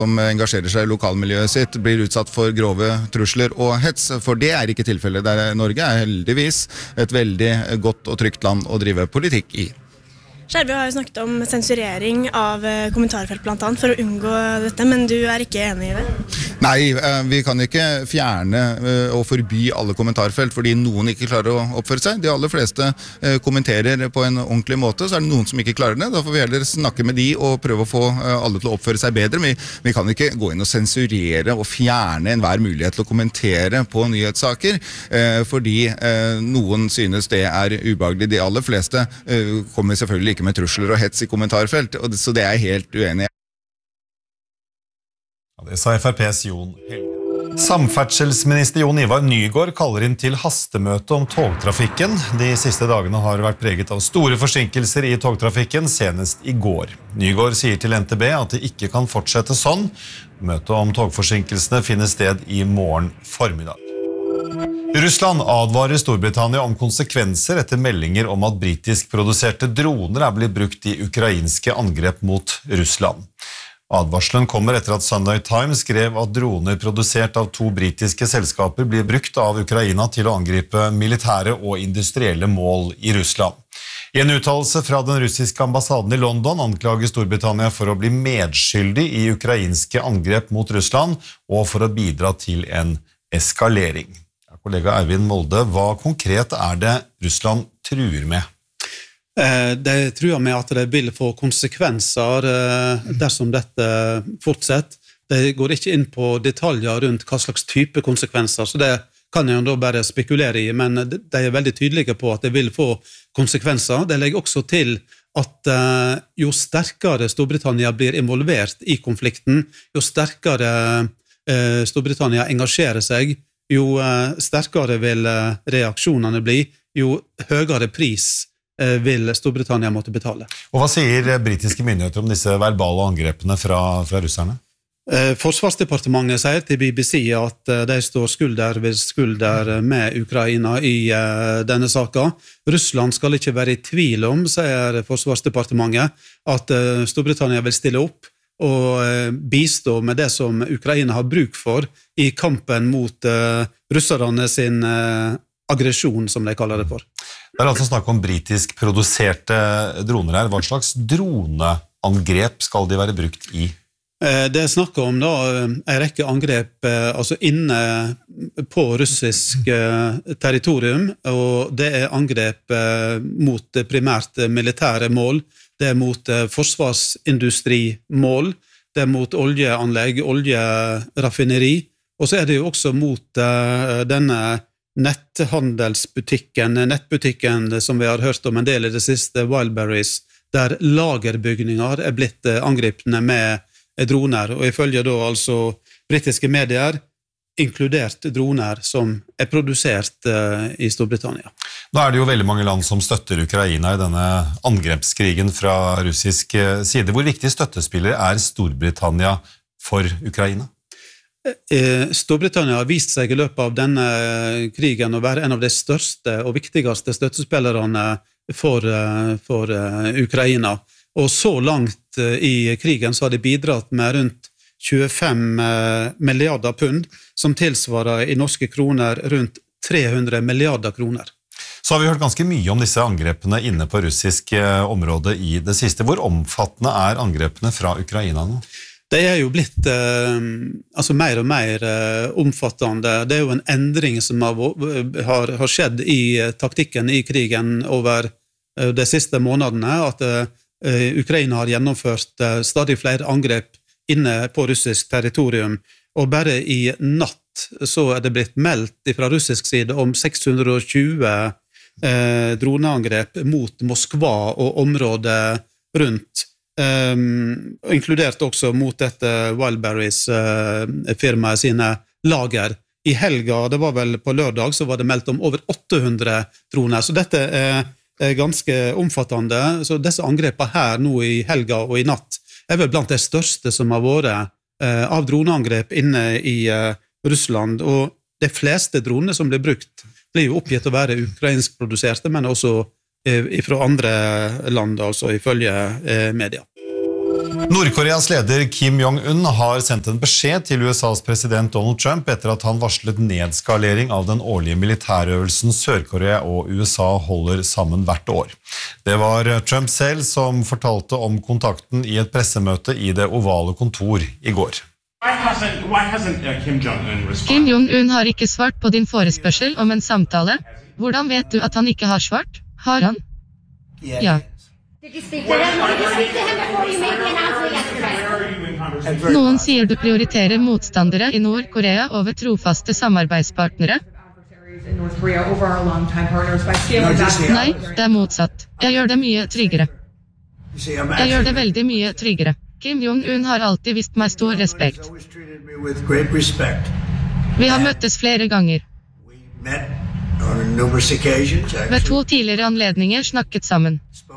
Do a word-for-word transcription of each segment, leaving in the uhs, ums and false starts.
som engasjerer seg i lokalmiljøet sitt, blir utsatt for grove trusler og hets, for det er ikke tilfellet der Norge er heldigvis et veldig godt og trygt land å drive politikk i. Skjervøy har jo snakket om sensurering av kommentarfelt blant annet for å unngå dette, men du er ikke enig i det? Nei, vi kan ikke fjerne og forby alle kommentarfelt fordi noen ikke klarer å oppføre seg. De aller fleste kommenterer på en ordentlig måte, så er det noen som ikke klarer det. Da får vi heller snakke med de og prøve å få alle til å oppføre seg bedre. Vi, vi kan ikke gå inn og sensurere og fjerne enhver mulighet til å kommentere på nyhetssaker, fordi noen synes det er ubehagelig. De aller fleste kommer selvfølgelig ikke med trusler og hets i kommentarfelt, så det er jeg helt uenig i. Ja, det sa F R P's Jon Helge. Samferdselsminister Jon Ivar Nygård kaller inn til hastemøte om togtrafikken. De siste dagene har vært preget av store forsinkelser i togtrafikken, senest i går. Nygård sier til N T B at det ikke kan fortsette sånn. Møtet om togforsinkelsene finner sted i morgen formiddag. Russland advarer Storbritannia om konsekvenser etter meldinger om at britisk produserte droner er blitt brukt i ukrainske angrep mot Russland. Advarselen kommer etter at Sunday Times skrev at droner produsert av to britiske selskaper blir brukt av Ukraina til å angripe militære og industrielle mål i Russland. I en uttalelse fra den russiske ambassaden i London anklager Storbritannia for å bli medskyldig i ukrainske angrep mot Russland og for å bidra til en eskalering. Kollega Eivind Molde, hva konkret er det Russland truer med? De truer med at det vil få konsekvenser dersom dette fortsetter. De går ikke inn på detaljer rundt hva slags type konsekvenser, så det kan jeg da bare spekulere i, men de er veldig tydelige på at det vil få konsekvenser. Det legger også til at jo sterkere Storbritannia blir involvert i konflikten, jo sterkere Storbritannia engasjerer seg, jo sterkere vil reaksjonene bli, jo høyere pris vil Storbritannia måtte betale. Og hva sier britiske myndigheter om disse verbale angrepene fra, fra russerne? Forsvarsdepartementet sier til B B C at de står skulder ved skulder med Ukraina i denne saken. Russland skal ikke være i tvil om, sier Forsvarsdepartementet, at Storbritannia vil stille opp og bistå med det som Ukraina har bruk for i kampen mot uh, russerne sin uh, aggresjon, som de kaller det for. Det er altså snakk om britisk produserte droner her. Hva slags droneangrep skal de være brukt i? Uh, det er snakk om da, en rekke angrep uh, altså inne på russisk uh, territorium, og det er angrep uh, mot primært militære mål. Det er mot forsvarsindustrimål, det er mot oljeanlegg, oljeraffineri, og så er det jo også mot uh, denne netthandelsbutikken, nettbutikken som vi har hørt om en del i det siste, Wildberries, der lagerbygninger er blitt uh, angripende med droner, og ifølge da altså britiske medier, inkludert droner som er produsert uh, i Storbritannia. Nå er det jo veldig mange land som støtter Ukraina i denne angrepskrigen fra russisk side. Hvor viktig støttespiller er Storbritannia for Ukraina? Storbritannia har vist seg i løpet av denne krigen å være en av de største og viktigste støttespillerne for, for Ukraina. Og så langt i krigen så har de bidratt med rundt tjuefem milliarder pund, som tilsvarer i norske kroner rundt tre hundre milliarder kroner. Så har vi hørt ganske mye om disse angrepene inne på russisk område i det siste. Hvor omfattende er angrepene fra Ukraina nå? Det er jo blitt eh, altså mer og mer eh, omfattende. Det er jo en endring som har, har, har skjedd i taktikken i krigen over eh, de siste månedene, at eh, Ukraina har gjennomført eh, stadig flere angrep inne på russisk territorium, og bare i natt så er det blitt meldt fra russisk side om seks hundre og tjue eh, droneangrep mot Moskva og området rundt, eh, inkludert også mot dette Wildberries eh, firmaet sine lager. I helga, det var vel på lørdag, så var det meldt om over åtte hundre droner, så dette er, er ganske omfattende. Så disse angrepene her nå i helga og i natt er vel blant de største som har vært eh, av droneangrep inne i eh, Russland, og de fleste dronene som blir brukt blir jo oppgitt å være ukrainsk produserte, men også eh, fra andre land, altså ifølge eh, media. Nordkoreas leder Kim Jong-un har sendt en beskjed til U S A's president Donald Trump etter at han varslet nedskalering av den årlige militærøvelsen Sør-Korea og U S A holder sammen hvert år. Det var Trump selv som fortalte om kontakten i et pressemøte i det ovale kontor i går. Why hasn't, why hasn't uh, Kim Jong-un responded? Kim Jong-un har ikke svart på din forespørsel om en samtale. Hvordan vet du at han ikke har svart? Har han? Ja. Did you speak to him? Did you speak to him before you made the announcement yesterday? Noen sier du prioriterer motstandere i Nord-Korea over trofaste samarbeidspartnere. In North Korea over our longtime partners by scaling back. Nei, det er motsatt. Jeg gjør det mye tryggere. Jeg gjør det veldig mye tryggere. Kim Jong-un har alltid vist meg stor respekt. Vi har møttes flere ganger. Ved to tidligere anledninger snakket sammen.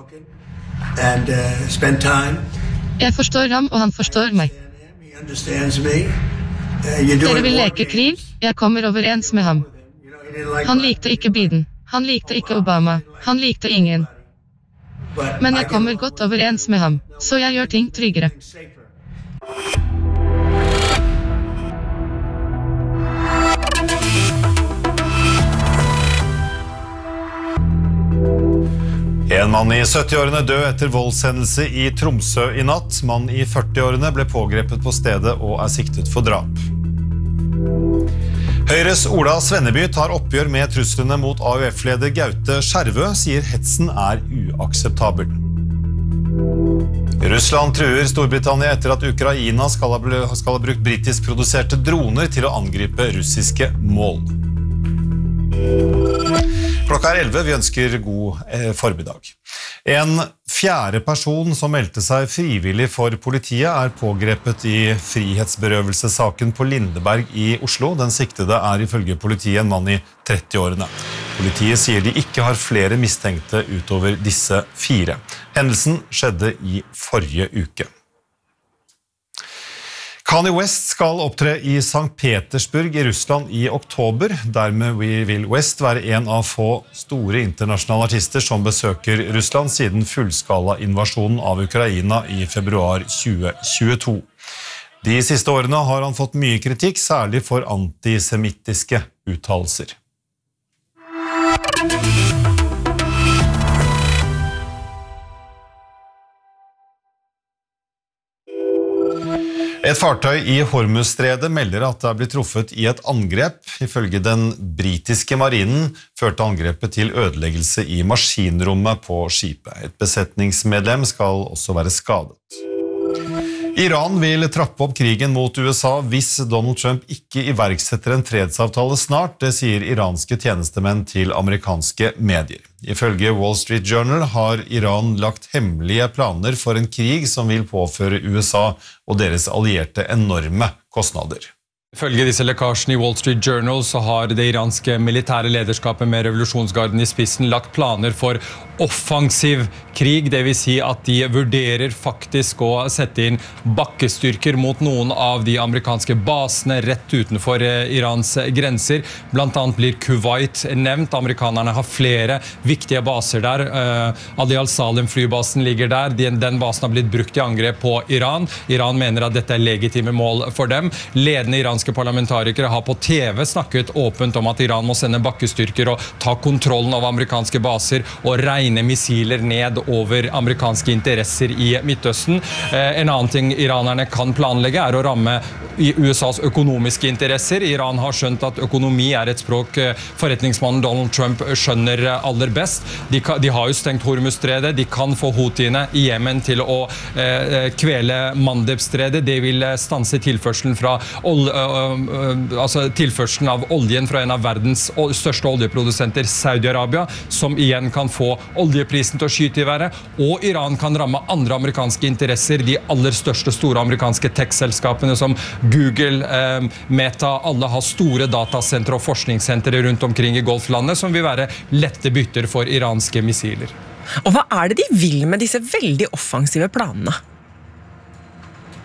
Jeg forstår ham, og han forstår meg. Dere vil leke krig? Jeg kommer overens med ham. Han likte ikke Biden. Han likte ikke Obama. Han likte ingen. Men jeg kommer godt overens med ham, så jeg gjør ting tryggere. En mann i sytti-årene død etter voldshendelse i Tromsø i natt. Mann i førti-årene ble pågrepet på stedet og er siktet for drap. Høyres Ola Svenneby tar oppgjør med truslene mot A U F-leder Gaute Skjervø, sier hetsen er uakseptabel. Russland truer Storbritannia etter at Ukraina skal ha, skal ha brukt britisk produserte droner til å angripe russiske mål. Klokka er elleve, vi ønsker god eh, formiddag. En fjerde person som meldte seg frivillig for politiet er pågrepet i frihetsberøvelsessaken på Lindeberg i Oslo. Den siktede er ifølge politiet en mann i tretti-årene. Politiet sier de ikke har flere mistenkte utover disse fire. Hendelsen skjedde i forrige uke. Kanye West skal opptre i Sankt Petersburg i Russland i oktober. Dermed vil West være en av få store internasjonale artister som besøker Russland siden fullskala invasjonen av Ukraina i februar tjue tjueto. De siste årene har han fått mye kritikk, særlig for antisemittiske uttalelser. Et fartøy i Hormuzstredet melder at det er blitt truffet i et angrep. Ifølge den britiske marinen førte angrepet til ødeleggelse i maskinrommet på skipet. Et besetningsmedlem skal også være skadet. Iran vil trappe opp krigen mot U S A hvis Donald Trump ikke iverksetter en fredsavtale snart, det sier iranske tjenestemenn til amerikanske medier. Ifølge Wall Street Journal har Iran lagt hemmelige planer for en krig som vil påføre U S A og deres allierte enorme kostnader. Ifølge disse lekkasjene i Wall Street Journal så har det iranske militære lederskapet med revolusjonsgarden i spissen lagt planer for offensiv krig, det vil si at de vurderer faktisk å sette inn bakkestyrker mot noen av de amerikanske basene rett utenfor Irans grenser. Blant annet blir Kuwait nevnt. Amerikanerne har flere viktige baser der. Ali al-Salim flybasen ligger der. Den basen har blitt brukt i angrep på Iran. Iran mener at dette er legitime mål for dem. Ledende iranske parlamentarikere har på T V snakket åpent om at Iran må sende bakkestyrker og ta kontrollen av amerikanske baser og regne missiler ned over amerikanske interesser i Midtøsten. En annen ting iranerne kan planlegge er å ramme U S A's økonomiske interesser. Iran har skjønt at økonomi er et språk forretningsmannen Donald Trump skjønner aller best. De, de har jo stengt Hormuzstredet. De kan få Houthiene i Jemen til å eh, kvele Mandebstredet. Det vil stanse tilførselen fra ol, uh, altså tilførselen av oljen fra en av verdens største oljeprodusenter, Saudi-Arabia, som igjen kan få oljeprisen til å skyte i været, og Iran kan ramme andre amerikanske interesser, de aller største store amerikanske tech-selskapene som Google, eh, Meta, alle har store datasentre og forskningssentre rundt omkring i Golflandet som vil være lette bytter for iranske missiler. Og hva er det de vil med disse veldig offensive planene?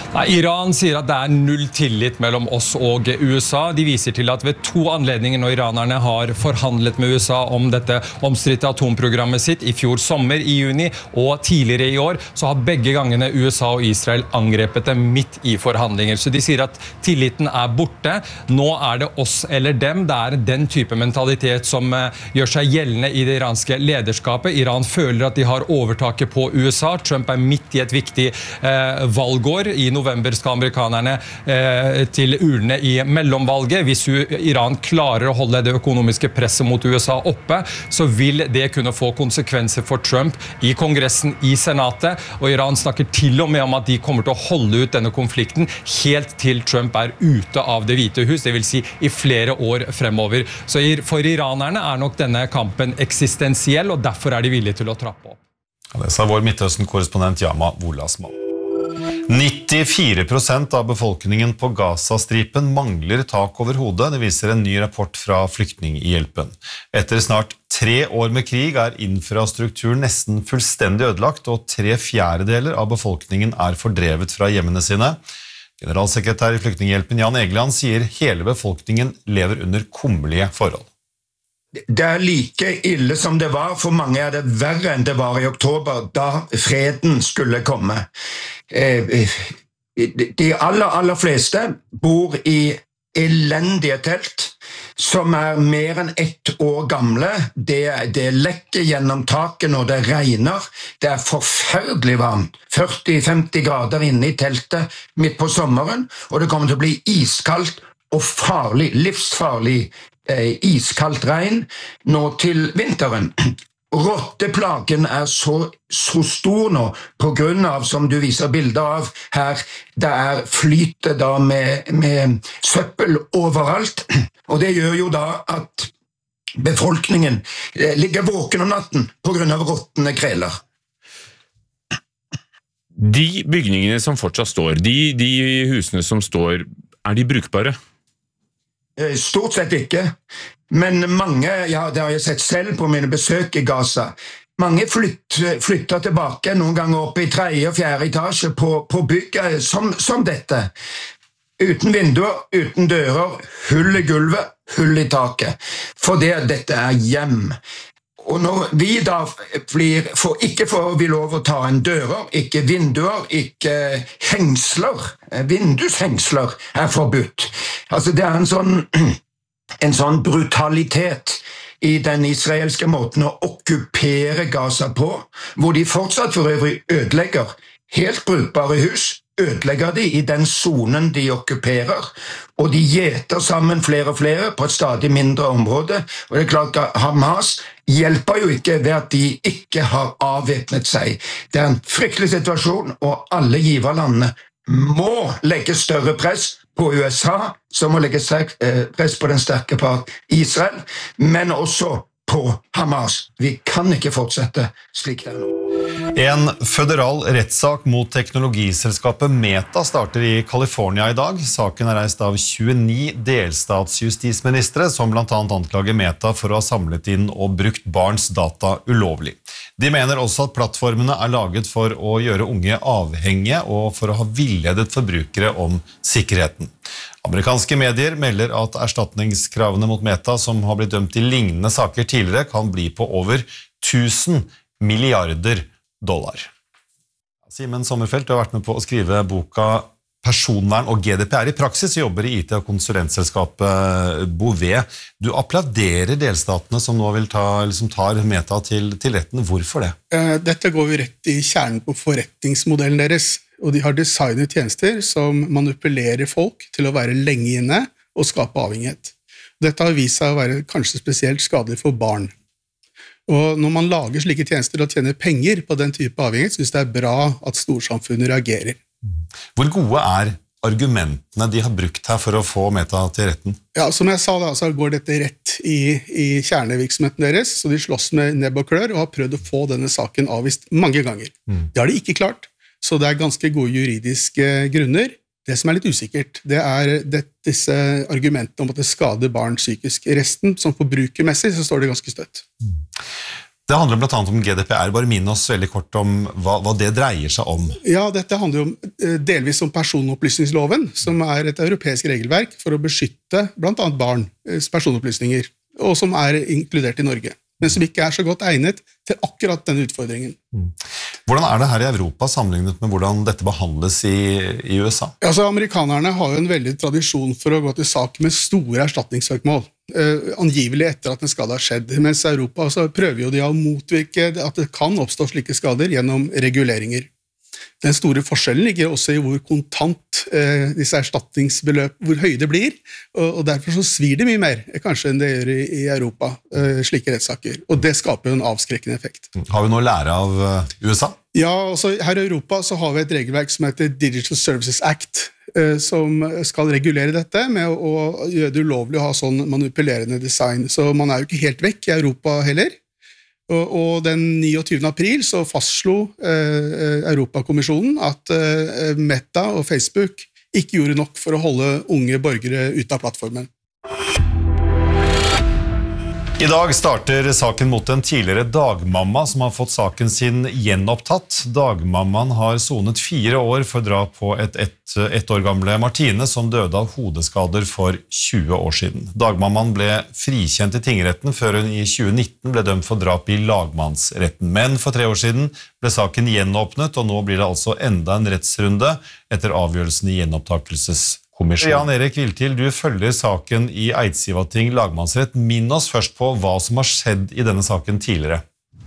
Nei, Iran sier at det er null tillit mellom oss og U S A. De viser til at ved to anledninger når iranerne har forhandlet med U S A om dette omstridte atomprogrammet sitt, i fjor sommer, i juni og tidligere i år, så har begge gangene U S A og Israel angrepet dem midt i forhandlinger. Så de sier at tilliten er borte. Nå er det oss eller dem. Det er den type mentalitet som gjør seg gjeldende i det iranske lederskapet. Iran føler at de har overtaket på U S A. Trump er midt i et viktig eh, valgår. I november skal amerikanerne eh, til urnene i mellomvalget. Hvis Iran klarer å holde det økonomiske presset mot U S A oppe, så vil det kunne få konsekvenser for Trump i Kongressen, i Senatet, og Iran snakker til og med om at de kommer til å holde ut denne konflikten helt til Trump er ute av det hvite hus, det vil si i flere år fremover. Så for iranerne er nok denne kampen eksistensiell, og derfor er de villige til å trappe opp. Ja, det sa vår Midtøsten-korrespondent Yama Wolasmal. nittifire prosent av befolkningen på Gazastripen mangler tak over hodet, det viser en ny rapport fra Flyktninghjelpen. Etter snart tre år med krig er infrastrukturen nesten fullstendig ødelagt, og tre fjerdedeler av befolkningen er fordrevet fra hjemmene sine. Generalsekretær i Flyktninghjelpen Jan Egeland sier hele befolkningen lever under kummerlige forhold. Det er like ille som det var, for mange er det verre enn det var i oktober, da freden skulle komme. De aller, aller fleste bor i elendige telt, som er mer enn ett år gamle. Det, det lekker gjennom taket når det regner. Det er forferdelig varmt. førti til femti grader inne i teltet midt på sommeren, og det kommer til å bli iskaldt og farlig, livsfarlig eh, iskaldt regn nå til vinteren. Rotteplagen er så, så stor nå, på grunn av, som du viser bilder av her, det er flyte da med, med søppel overalt, og det gjør jo da at befolkningen eh, ligger våken om natten på grunn av rottene kreler. De bygningene som fortsatt står, de, de husene som står, er de brukbare? Stort sett ikke, men mange, ja, det har jeg sett selv på mine besøk i Gaza, mange flytt, flytter tilbake noen ganger opp i tredje og fjerde etasje på, på bygget som, som dette. Uten vinduer, uten dører, hull i gulvet, hull i taket. For det, dette er hjem. Og når vi da blir, for, ikke får vi lov å ta en dører, ikke vinduer, ikke hengsler, vindushengsler er forbudt. Altså det er en sånn, en sånn brutalitet i den israelske måten å okkupere Gaza på, hvor de fortsatt for øvrig ødelegger helt brukbare hus, ødelegger de i den zonen de okkuperer, og de gjeter sammen flere og flere på et stadig mindre område, og det er klart at Hamas hjelper jo ikke ved at de ikke har avvæpnet seg. Det er en fryktelig situasjon, og alle giverlandene må legge større press på U S A, som må legge press på den sterke part Israel, men også på Hamas. Vi kan ikke fortsette slik det er nå. En føderal rettssak mot teknologiselskapet Meta starter i California i dag. Saken er reist av tjueni delstatsjustisministre som blant annet anklager Meta for å ha samlet inn og brukt barns data ulovlig. De mener også at plattformene er laget for å gjøre unge avhengige og for å ha villedet forbrukere om sikkerheten. Amerikanske medier melder at erstatningskravene mot Meta, som har blitt dømt i lignende saker tidligere, kan bli på over tusen milliarder dollar. Simen Sommerfelt, du har vært med på å skrive boka Personvern og G D P R i praksis, jobber i I T- og konsulentselskapet Bouvet. Du applauderer delstatene som nå vil ta, liksom tar Meta til, til retten. Hvorfor det? Dette går jo rett i kjernen på forretningsmodellen deres, og de har designet tjenester som manipulerer folk til å være lenge inne og skape avhengighet. Dette har vist seg å være kanskje spesielt skadelig for barn. Og når man lager slike tjenester og tjener penger på den type avhengighet, synes det er bra at storsamfunnet reagerer. Hvor gode er argumentene de har brukt her for å få Meta til retten? Ja, som jeg sa da, så går dette rett i, i kjernevirksomheten deres, så de slåss med nebb og klør og har prøvd å få denne saken avvist mange ganger. Mm. Det har de ikke klart, så det er ganske gode juridiske grunner. Det som er litt usikkert, det er det, disse argumentene om at det skader barn psykisk. I resten, som forbrukermessig, så står det ganske støtt. Det handler blant annet om G D P R. Bare minn oss veldig kort om hva, hva det dreier seg om. Ja, dette handler jo eh, delvis om personopplysningsloven, som er et europeisk regelverk for å beskytte blant annet barns personopplysninger, og som er inkludert i Norge, men som ikke er så godt egnet til akkurat denne utfordringen. Mm. Hvordan er det her i Europa sammenlignet med hvordan dette behandles i, i U S A? Altså, amerikanerne har jo en veldig tradisjon for å gå til sak med store erstatningssøkmål, eh, angivelig etter at en skade har skjedd, mens Europa så prøver jo de å motvirke at det kan oppstå slike skader gjennom reguleringer. Den store forskjellen ligger også i hvor kontant eh, disse erstatningsbeløp, hvor høye det blir, og, og derfor så svir det mye mer, kanskje enn det gjør i, i Europa, eh, slike rettssaker. Og det skaper jo en avskrekkende effekt. Har vi noe å lære av uh, U S A? Ja, altså her i Europa så har vi et regelverk som heter Digital Services Act, eh, som skal regulere dette med å, å gjøre det ulovlig å ha sånn manipulerende design. Så man er jo ikke helt vekk i Europa heller. Og, og den niogtyvende april så fastslo eh, Europakommisjonen at eh, Meta og Facebook ikke gjorde nok for å holde unge borgere ute av plattformen. I dag starter saken mot en tidligere dagmamma som har fått saken sin gjenopptatt. Dagmammaen har sonet fire år for drap på et ett, ett år gamle Martine som døde av hodeskader for tjue år siden. Dagmammaen ble frikjent i tingretten før hun i tjue nitten ble dømt for drap i lagmannsretten. Men for tre år siden ble saken gjenåpnet, og nå blir det altså enda en rettsrunde etter avgjørelsen i gjenopptakelseskommisjonen. Jan Erik Viltil, du følger saken i Eidsivating lagmannsrett. Minn oss først på hva som har skjedd i denne saken tidligere.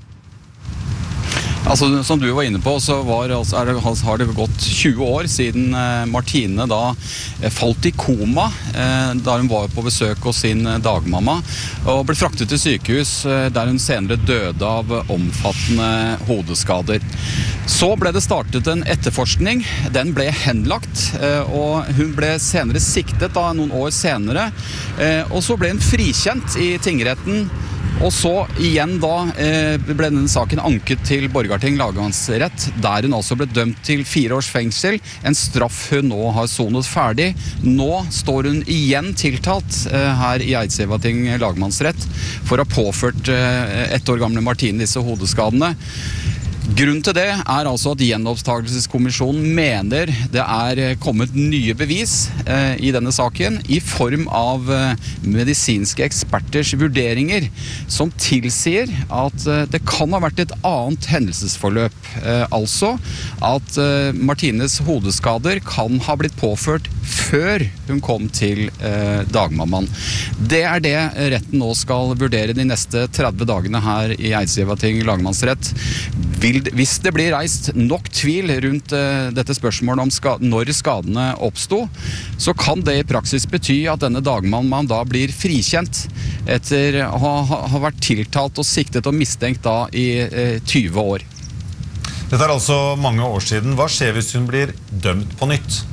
Altså, som du var inne på, så var, altså, er det, har det gått tjue år siden eh, Martine da eh, falt i koma eh, da hun var på besøk hos sin eh, dagmamma og ble fraktet til sykehus eh, der hun senere døde av omfattende hodeskader. Så ble det startet en etterforskning, den ble henlagt, eh, og hun ble senere siktet da, noen år senere, eh, og så ble hun frikjent i tingretten. Og så igjen da eh, ble denne saken anket til Borgarting lagmannsrett, der hun altså ble dømt til fire års fengsel, en straff hun nå har sonet ferdig. Nå står hun igjen tiltalt eh, her i Eidsivating lagmannsrett for å ha påført eh, ett år gamle Martine disse hodeskadene. Grunnen til det er altså at gjenopptakelseskommisjonen mener det er kommet nye bevis eh, i denne saken i form av eh, medisinske eksperters vurderinger som tilsier at eh, det kan ha vært et annet hendelsesforløp. Eh, altså at eh, Martines hodeskader kan ha blitt påført før hun kom til eh, dagmammaen. Det er det retten nå skal vurdere de neste tretti dagene her i Eidsivating lagmannsrett. Vil, hvis det blir reist nok tvil rundt uh, dette spørsmålet om ska, når skadene oppsto, så kan det i praksis bety at denne dagmammaen da blir frikjent etter å ha, ha vært tiltalt og siktet og mistenkt da i uh, tjue år. Dette er altså mange år siden. Hva skjer hvis hun blir dømt på nytt?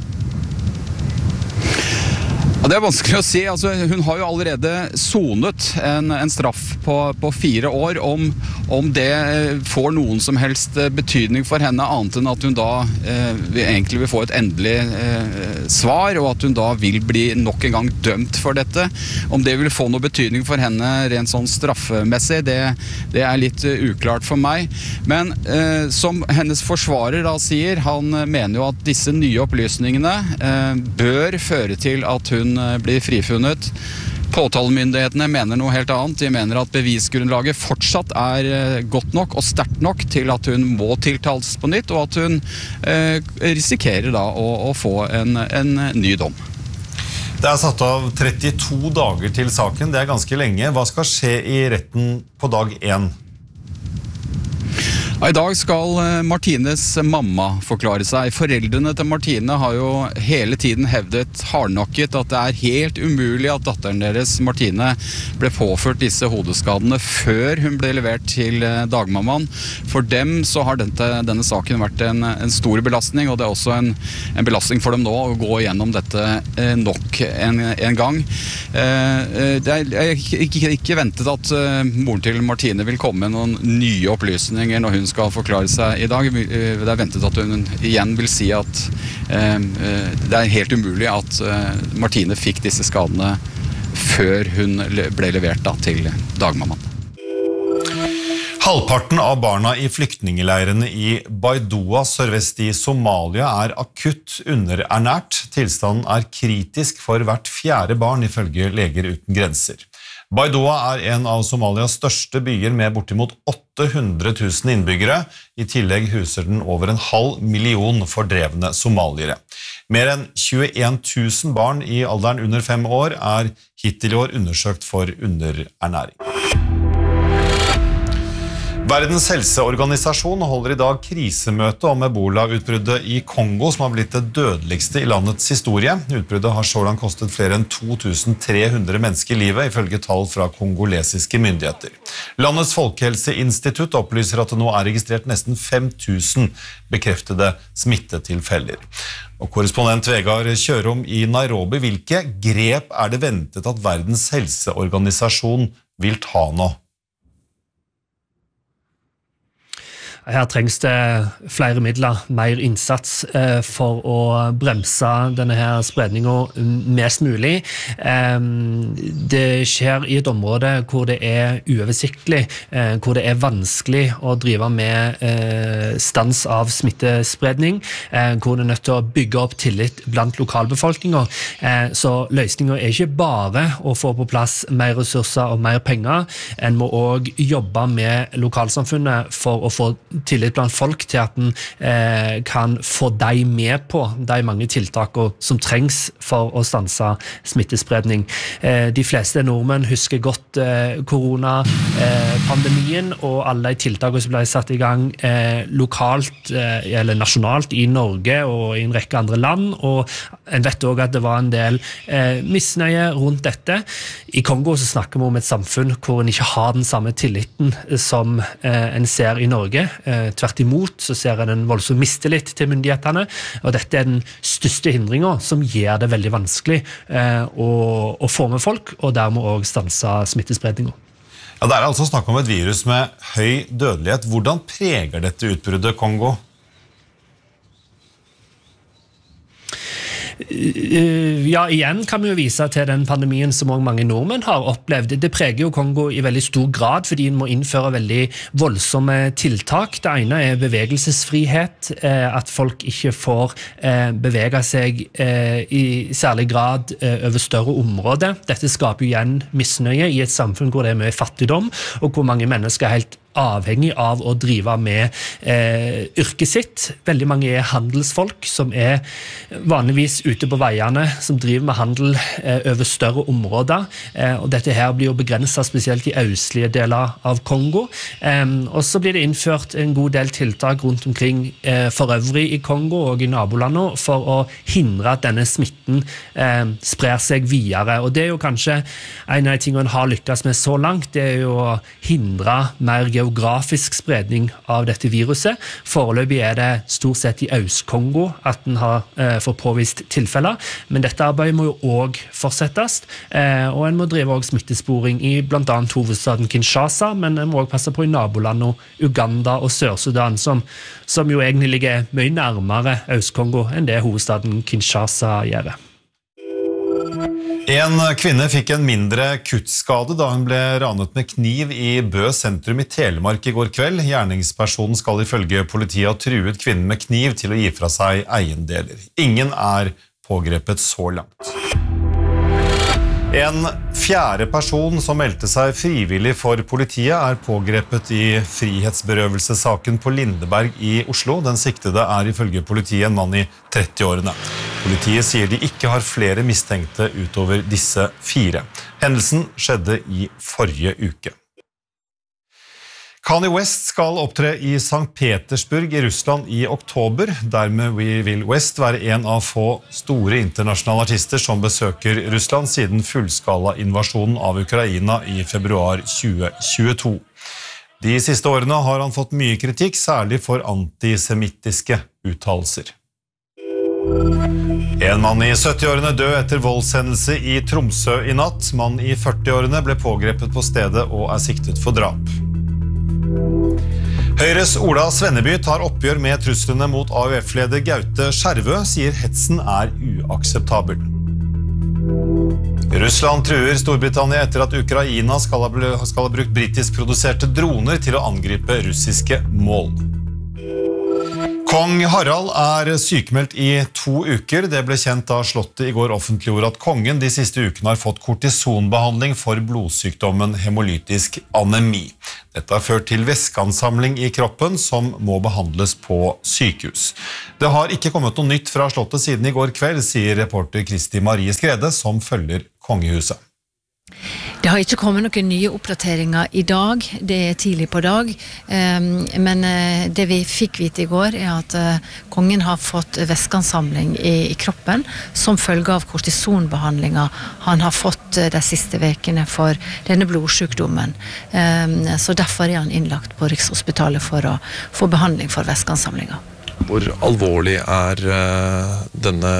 Ja, det er vanskelig å si. Altså, hun har jo allerede sonet en, en straff på, på fire år. Om, om det får noen som helst betydning for henne, annet enn at hun da eh, egentlig vil få et endelig eh, svar, og at hun da vil bli nok en gang dømt for dette. Om det vil få noe betydning for henne rent sånn straffemessig, det, det er litt uh, uklart for meg. Men eh, som hennes forsvarer da sier, han mener jo at disse nye opplysningene eh, bør føre til at hun blir frifunnet. Påtalemyndighetene mener noe helt annet. De mener at bevisgrunnlaget fortsatt er godt nok og sterkt nok til at hun må tiltales på nytt, og at hun eh, risikerer da å, å få en, en ny dom. Det er satt av trettito dager til saken. Det er ganske lenge. Hva skal skje i retten på dag én? I dag skal Martines mamma forklare seg. Foreldrene til Martine har jo hele tiden hevdet hardnakket at det er helt umulig at datteren deres, Martine, ble påført disse hodeskadene før hun ble levert til dagmammaen. For dem så har dette, denne saken vært en, en stor belastning, og det er også en, en belastning for dem nå å gå gjennom dette eh, nok en, en gang. Eh, det er ikke, ikke, ikke ventet at eh, moren til Martine vil komme med noen nye opplysninger når hun skal forklare seg i dag. Det er ventet at hun igjen vil si at eh, det er helt umulig at eh, Martine fikk disse skadene før hun ble levert da, til dagmammaen. Halvparten av barna i flyktningeleirene i Baidoa sørvest i Somalia er akutt underernært. Tilstanden er kritisk for hvert fjerde barn ifølge Leger uten grenser. Baidoa er en av Somalias største byer med bortimot åtte hundre tusen innbyggere. I tillegg huser den over en halv million fordrevne somaliere. Mer enn tjueen tusen barn i alderen under fem år er hittil i år undersøkt for underernæring. Verdens helseorganisasjon holder i dag krisemøte om Ebola-utbruddet i Kongo, som har blitt det dødeligste i landets historie. Utbruddet har så langt kostet flere enn to tusen tre hundre mennesker livet, ifølge tall fra kongolesiske myndigheter. Landets folkehelseinstitutt opplyser at det nå er registrert nesten fem tusen bekreftede smittetilfeller. Og korrespondent Vegard Kjørom i Nairobi, hvilke grep er det ventet at Verdens helseorganisasjon vil ta nå? Her trengs det flere midler, mer innsats eh, for å bremse denne her spredningen mest mulig. Eh, det skjer i et område hvor det er uoversiktlig, eh, hvor det er vanskelig å drive med eh, stans av smittespredning, eh, hvor det er nødt til å bygge opp tillit blant lokalbefolkningen. Eh, så løsningen er ikke bare å få på plass mer ressurser og mer penger, en må også jobbe med lokalsamfunnet for å få tillit blant folk til at en eh, kan få de med på de mange tiltakene som trengs for å stanse smittespredning. Eh, de fleste nordmenn husker godt eh, koronapandemien eh, og alle de tiltakene som ble satt i gang eh, lokalt eh, eller nasjonalt i Norge og i en rekke andre land, og en vet også at det var en del eh, misnøye rundt dette. I Kongo så snakker vi om et samfunn hvor en ikke har den samme tilliten som eh, en ser i Norge. Eh, tvert imot så ser en en voldsom mistillit til myndighetene, og dette er den største hindringen som gjør det veldig vanskelig eh, å, å få med folk, og dermed også stanse smittespredningen. Ja, det er altså snakk om et virus med høy dødelighet. Hvordan preger dette utbruddet Kongo? Ja, igjen kan vi jo vise til den pandemien som også mange nordmenn har opplevd. Det preger jo Kongo i veldig stor grad, fordi en må innføre veldig voldsomme tiltak. Det ene er bevegelsesfrihet, at folk ikke får bevege seg i særlig grad over større områder. Dette skaper jo igjen misnøye i et samfunn hvor det er mye fattigdom, og hvor mange mennesker er helt avhengig av å drive med eh, yrket sitt. Veldig mange er handelsfolk som er vanligvis ute på veiene, som driver med handel eh, over større områder, eh, og dette her blir jo begrenset spesielt i østlige deler av Kongo. Eh, og så blir det innført en god del tiltak rundt omkring eh, for øvrig i Kongo og i nabolandet for å hindre at denne smitten eh, sprer seg videre. Og det er jo kanskje en av de tingene en har lykkes med så langt, det er jo å hindre mer geografisk spredning av dette viruset. Foreløpig er det stort sett i Øst-Kongo at den har eh, fått påvist tilfeller, men dette arbeidet må jo også fortsettes, eh, og en må drive også smittesporing i blant annet hovedstaden Kinshasa, men en må også passe på i nabolandet Uganda og Sør-Sudan, som, som jo egentlig ligger mye nærmere Øst-Kongo enn det hovedstaden Kinshasa gjør. En kvinne fikk en mindre kuttskade da hun ble ranet med kniv i Bø sentrum i Telemark i går kveld. Gjerningspersonen skal ifølge politiet ha truet kvinnen med kniv til å gi fra seg eiendeler. Ingen er pågrepet så langt. En fjerde person som meldte seg frivillig for politiet er pågrepet i frihetsberøvelsessaken på Lindeberg i Oslo. Den siktede er ifølge politiet en mann i trettiårene. Politiet sier de ikke har flere mistenkte utover disse fire. Hendelsen skjedde i forrige uke. Kanye West skal opptre i Sankt Petersburg i Russland i oktober. Dermed vil West være en av få store internasjonale artister som besøker Russland siden fullskala-invasjonen av Ukraina i februar tjue tjueto. De siste årene har han fått mye kritikk, særlig for antisemittiske uttalelser. En mann i syttiårene død etter voldshendelse i Tromsø i natt. Mann i førtiårene ble pågrepet på stedet og er siktet for drap. Høyres Ola Svenneby tar oppgjør med truslene mot A U F-leder Gaute Skjervø, sier hetsen er uakseptabel. Russland truer Storbritannia etter at Ukraina skal ha, skal ha brukt britisk produserte droner til å angripe russiske mål. Kong Harald er sykemeldt i to uker. Det ble kjent da slottet i går offentliggjorde at kongen de siste ukene har fått kortisonbehandling for blodsykdommen hemolytisk anemi. Dette har ført til væskeansamling i kroppen som må behandles på sykehus. Det har ikke kommet noe nytt fra slottet siden i går kveld, sier reporter Kristi Marie Skrede, som følger kongehuset. Det har ikke kommet noen nye oppdateringer i dag, det er tidlig på dag, men det vi fikk vite i går er at kongen har fått væskeansamling i kroppen som følge av kortisonbehandlinger han har fått de siste vekene for denne blodsykdommen. Så derfor er han innlagt på Rikshospitalet for å få behandling for væskeansamlinger. Hvor alvorlig er denne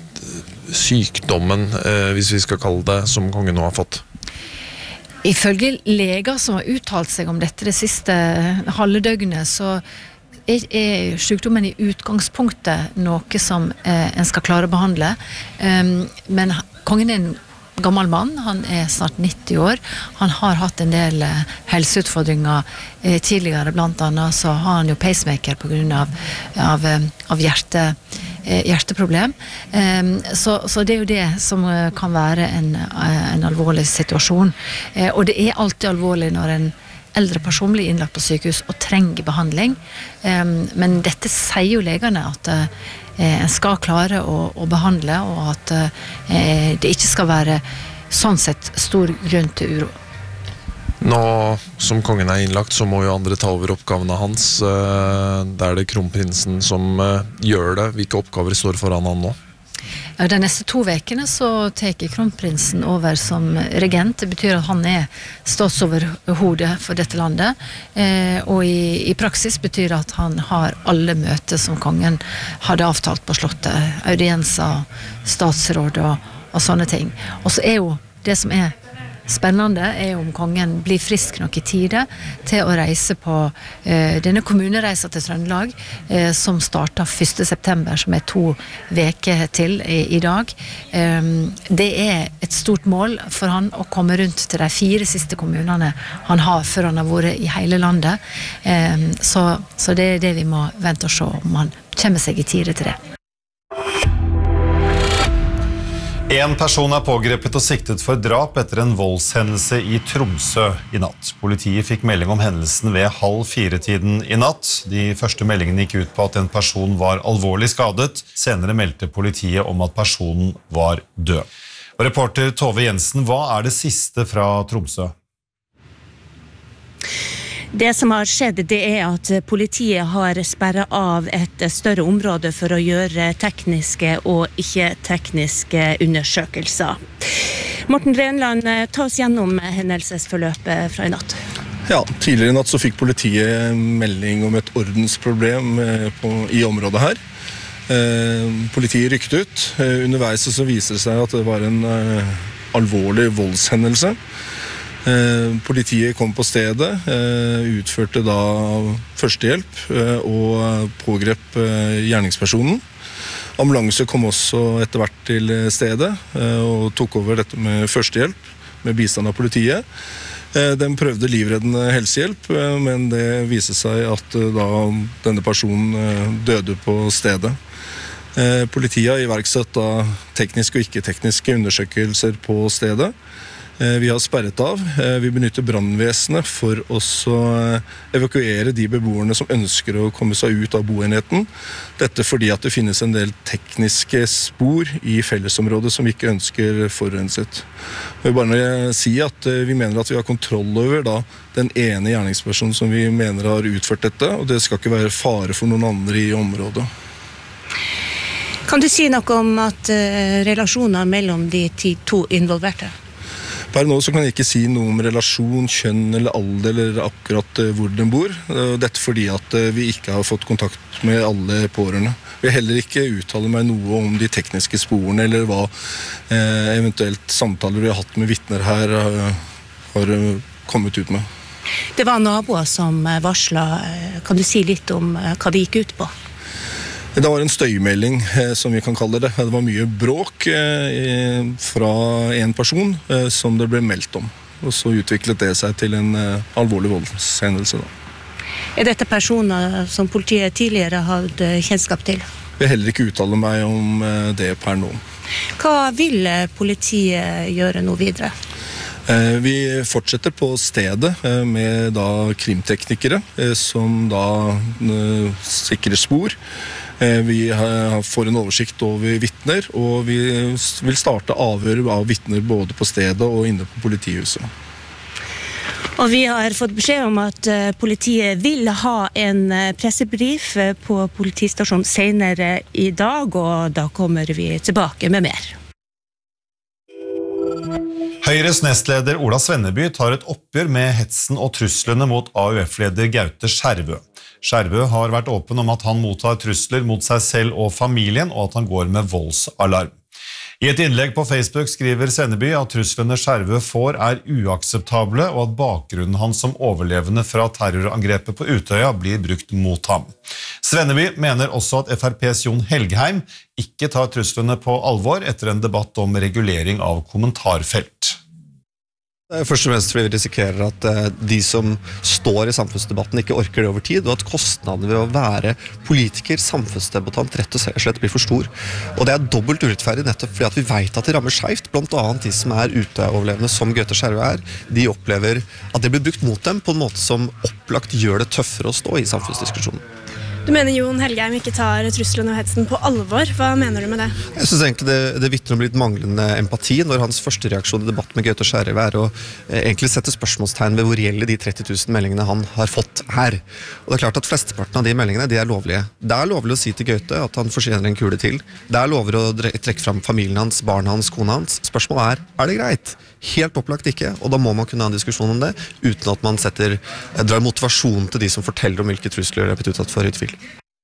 sykdommen, hvis vi skal kalle det, som kongen nå har fått? Ifølge leger som har uttalt seg om dette det siste halve døgnet, så er, er sykdommen i utgangspunktet noe som eh, en skal klare å behandle. Um, men kongen er en gammel mann, han er snart nitti år. Han har hatt en del eh, helseutfordringer eh, tidligere, blant annet så har han jo pacemaker på grunn av, av, av hjerte, eh, hjerteproblem. Um, så, så det er jo det som kan være en, en alvorlig situasjon. Eh, og det er alltid alvorlig når en eldre person blir innlagt på sykehus og trenger behandling. Um, men dette sier jo legene at uh, en skal klare å, å behandle, og at uh, det ikke skal være sånn sett stor grunn til uro. Nå som kongen er innlagt, så må jo andre ta over oppgavene hans. Uh, det er det kronprinsen som uh, gjør det. Hvilke oppgaver står foran han nå? De neste to vekene så teker kronprinsen over som regent. Det betyr at han er statsoverhode for dette landet. Eh, og i, i praksis betyr det at han har alle møter som kongen hadde avtalt på slottet. Audienser, statsråd og, og sånne ting. Og så er jo det som er spennende er om kongen blir frisk nok i tide til å reise på eh, denne kommunereisa til Trøndelag eh, som starter første september, som er to veker til i, i dag. Eh, det er et stort mål for han å komme rundt til de fire siste kommunene han har før han har vært i hele landet. Eh, så, så det er det vi må vente og se om han kommer seg i tide til det. En person er pågrepet og siktet for drap etter en voldshendelse i Tromsø i natt. Politiet fikk melding om hendelsen ved halv fire-tiden i natt. De første meldingene gikk ut på at en person var alvorlig skadet. Senere meldte politiet om at personen var død. Og reporter Tove Jensen, hva er det siste fra Tromsø? Det som har skjedd, det er at politiet har sperret av et større område for å gjøre tekniske og ikke-tekniske undersøkelser. Morten Renland, ta oss gjennom hendelsesforløpet fra i natt. Ja, tidligere i natt så fikk politiet melding om et ordensproblem på, i området her. Eh, politiet rykket ut. Eh, underveis så viser det seg at det var en eh, alvorlig voldshendelse. Eh, politiet kom på stedet, eh, utførte da førstehjelp eh, og pågrep eh, gjerningspersonen. Ambulanse kom også etter hvert til stedet eh, og tok over dette med førstehjelp med bistand av politiet. Eh, den prøvde livreddende helsehjelp, eh, men det viste seg at eh, da denne personen eh, døde på stedet. Eh, politiet har iverksatt da tekniske og ikke-tekniske undersøkelser på stedet. Vi har sperret av. Vi benytter brannvesenet for å evakuere de beboerne som ønsker å komme seg ut av boenheten. Dette fordi at det finnes en del tekniske spor i fellesområdet som vi ikke ønsker forurenset. Jeg vil bare si at vi mener at vi har kontroll over da, den ene gjerningspersonen som vi mener har utført dette, og det skal ikke være fare for noen andre i området. Kan du si noe om at uh, relasjoner mellom de to involverte? Per nå så kan jeg ikke si noe om relasjon, kjønn eller alder eller akkurat hvor den bor. Dette fordi at vi ikke har fått kontakt med alle pårørende. Vi har heller ikke uttale meg noe om de tekniske sporene eller hva eh, eventuelt samtaler vi har hatt med vitner her har kommet ut med. Det var naboer som varslet. Kan du si litt om hva det gikk ut på? Det var en støymelding, som vi kan kalle det. Det var mye bråk fra en person som det ble meldt om. Og så utviklet det seg til en alvorlig voldshendelse. Er dette personer som politiet tidligere hadde kjennskap til? Jeg vil heller ikke uttale meg om det per nå. Hva vil politiet gjøre nå videre? Vi fortsetter på stedet med da krimteknikere som da sikrer spor. Vi får en oversikt over vittner, og vi vil starte avhør av vittner både på stedet og inne på politihuset. Og vi har fått beskjed om at politiet vil ha en pressebrief på politistasjonen senere i dag, og da kommer vi tilbake med mer. Høyres nestleder Ola Svenneby tar et oppgjør med hetsen og truslene mot A U F-leder Gaute Skjervø. Skjervø har vært åpen om at han mottar trusler mot seg selv og familien, og at han går med voldsalarm. I et innlegg på Facebook skriver Svenneby at truslene Skjervø får er uakseptable, og at bakgrunnen hans som overlevende fra terrorangrepet på Utøya blir brukt mot ham. Svenneby mener også at F R P's Jon Helgheim ikke tar truslene på alvor etter en debatt om regulering av kommentarfelt. Først og fremst fordi vi risikerer at de som står i samfunnsdebatten ikke orker det over tid, og at kostnadene ved å være politiker, samfunnsdebattant, rett og slett blir for stor. Og det er dobbelt urettferdig nettopp fordi at vi vet at det rammer skjevt, blant annet de som er Utøya-overlevende som Gaute Skjervø er. De opplever at det blir brukt mot dem på en måte som opplagt gjør det tøffere å stå i samfunnsdiskusjonen. Du mener Jon Helgheim ikke tar truslene og hetsen på alvor. Hva mener du med det? Jeg synes egentlig det, det vitner om litt manglende empati når hans første reaksjon i debatt med Gaute Skjervø er å eh, egentlig sette spørsmålstegn ved hvor reelle de tretti tusen meldingene han har fått her. Og det er klart at flesteparten av de meldingene de er lovlige. Det er lovlig å si til Gaute at han fortjener en kule til. Det er lovlig å trekke fram familien hans, barna hans, kona hans. Spørsmålet er, er det greit? Helt opplagt ikke, og da må man kunne ha en diskusjon om det, uten at man setter, drar motivasjon til de som forteller om hvilke trusler de er blitt utsatt for i tvil.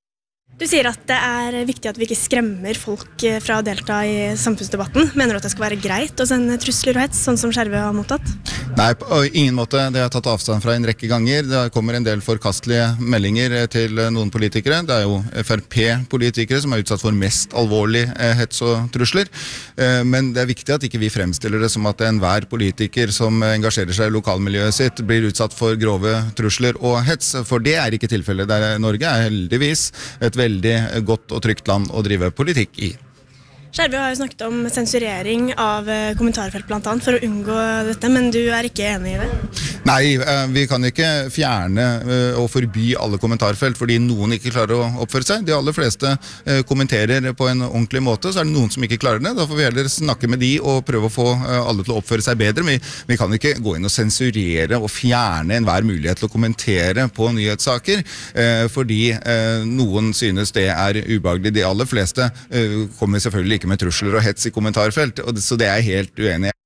Du sier at det er viktig at vi ikke skremmer folk fra å delta i samfunnsdebatten. Mener du at det skal være greit å sende trusler og hets, sånn som Skjervø har mottatt? Nei, på ingen måte. Det har jeg tatt avstand fra en rekke ganger. Det kommer en del forkastelige meldinger til noen politikere. Det er jo F R P-politikere som er utsatt for mest alvorlig hets og trusler. Men det er viktig at ikke vi fremstiller det som at enhver politiker som engasjerer seg i lokalmiljøet sitt blir utsatt for grove trusler og hets, for det er ikke tilfellet. Der Norge er heldigvis et veldig veldig godt og trygt land å drive politikk i. Skjervø har jo snakket om sensurering av kommentarfelt blant annet for å unngå dette, men du er ikke enig i det? Nei, vi kan ikke fjerne og forby alle kommentarfelt fordi noen ikke klarer å oppføre seg. De aller fleste kommenterer på en ordentlig måte, så er det noen som ikke klarer det. Da får vi heller snakke med de og prøve å få alle til å oppføre seg bedre. Men vi kan ikke gå inn og sensurere og fjerne enhver mulighet til å kommentere på nyhetssaker, fordi noen synes det er ubehagelig. De aller fleste kommer selvfølgelig ikke med trusler og hets i kommentarfelt, så det er jeg helt uenig i.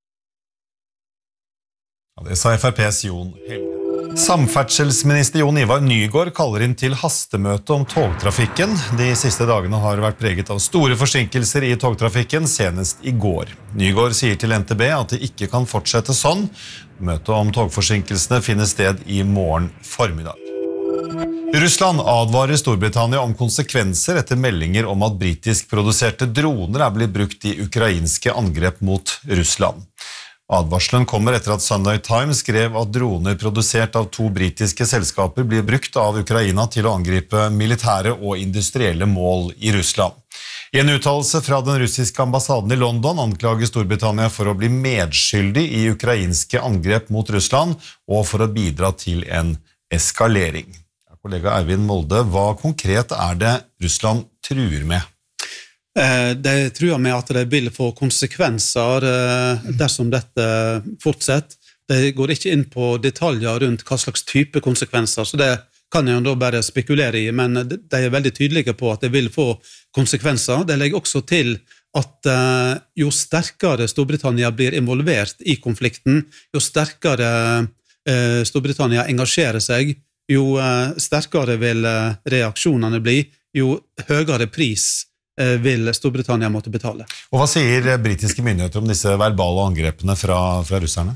Ja, det sa F R P's Jon Helgheim. Samferdselsminister Jon Ivar Nygård kaller inn til hastemøte om togtrafikken. De siste dagene har vært preget av store forsinkelser i togtrafikken, senest i går. Nygård sier til N T B at det ikke kan fortsette sånn. Møtet om togforsinkelsene finner sted i morgen formiddag. Russland advarer Storbritannia om konsekvenser etter meldinger om at britisk produserte droner er blitt brukt i ukrainske angrep mot Russland. Advarselen kommer etter at Sunday Times skrev at droner produsert av to britiske selskaper blir brukt av Ukraina til å angripe militære og industrielle mål i Russland. I en uttalelse fra den russiske ambassaden i London anklager Storbritannia for å bli medskyldig i ukrainske angrep mot Russland og for å bidra til en eskalering. Kollega Eivind Molde, hva konkret er det Russland truer med? De truer med at det vil få konsekvenser dersom dette fortsetter. De går ikke inn på detaljer rundt hva slags type konsekvenser, så det kan jeg da bare spekulere i, men de er veldig tydelige på at det vil få konsekvenser. Det legger også til at jo sterkere Storbritannia blir involvert i konflikten, jo sterkere Storbritannia engasjerer seg, jo sterkere vil reaksjonene bli, jo høyere pris vil Storbritannia måtte betale. Og hva sier britiske myndigheter om disse verbale angrepene fra, fra russerne?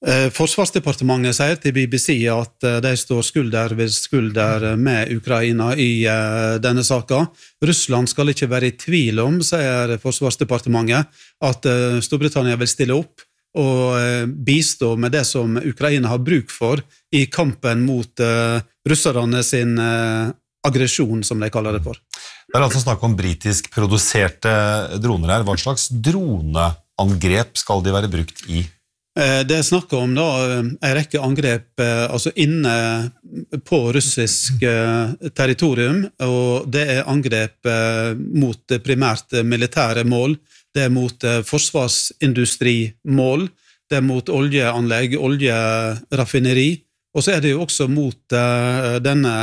Forsvarsdepartementet sier til B B C at de står skulder ved skulder med Ukraina i denne saken. Russland skal ikke være i tvil om, sier Forsvarsdepartementet, at Storbritannia vil stille opp og bistå med det som Ukraina har bruk for i kampen mot russerne sin aggresjon, som de kaller det for. Det er altså snakk om britisk produserte droner her. Hva slags droneangrep skal de være brukt i? Det er snakket om da, en rekke angrep altså inne på russisk territorium, og det er angrep mot primært militære mål, det er mot forsvarsindustrimål, det er mot oljeanlegg, oljeraffineri, og så er det jo også mot denne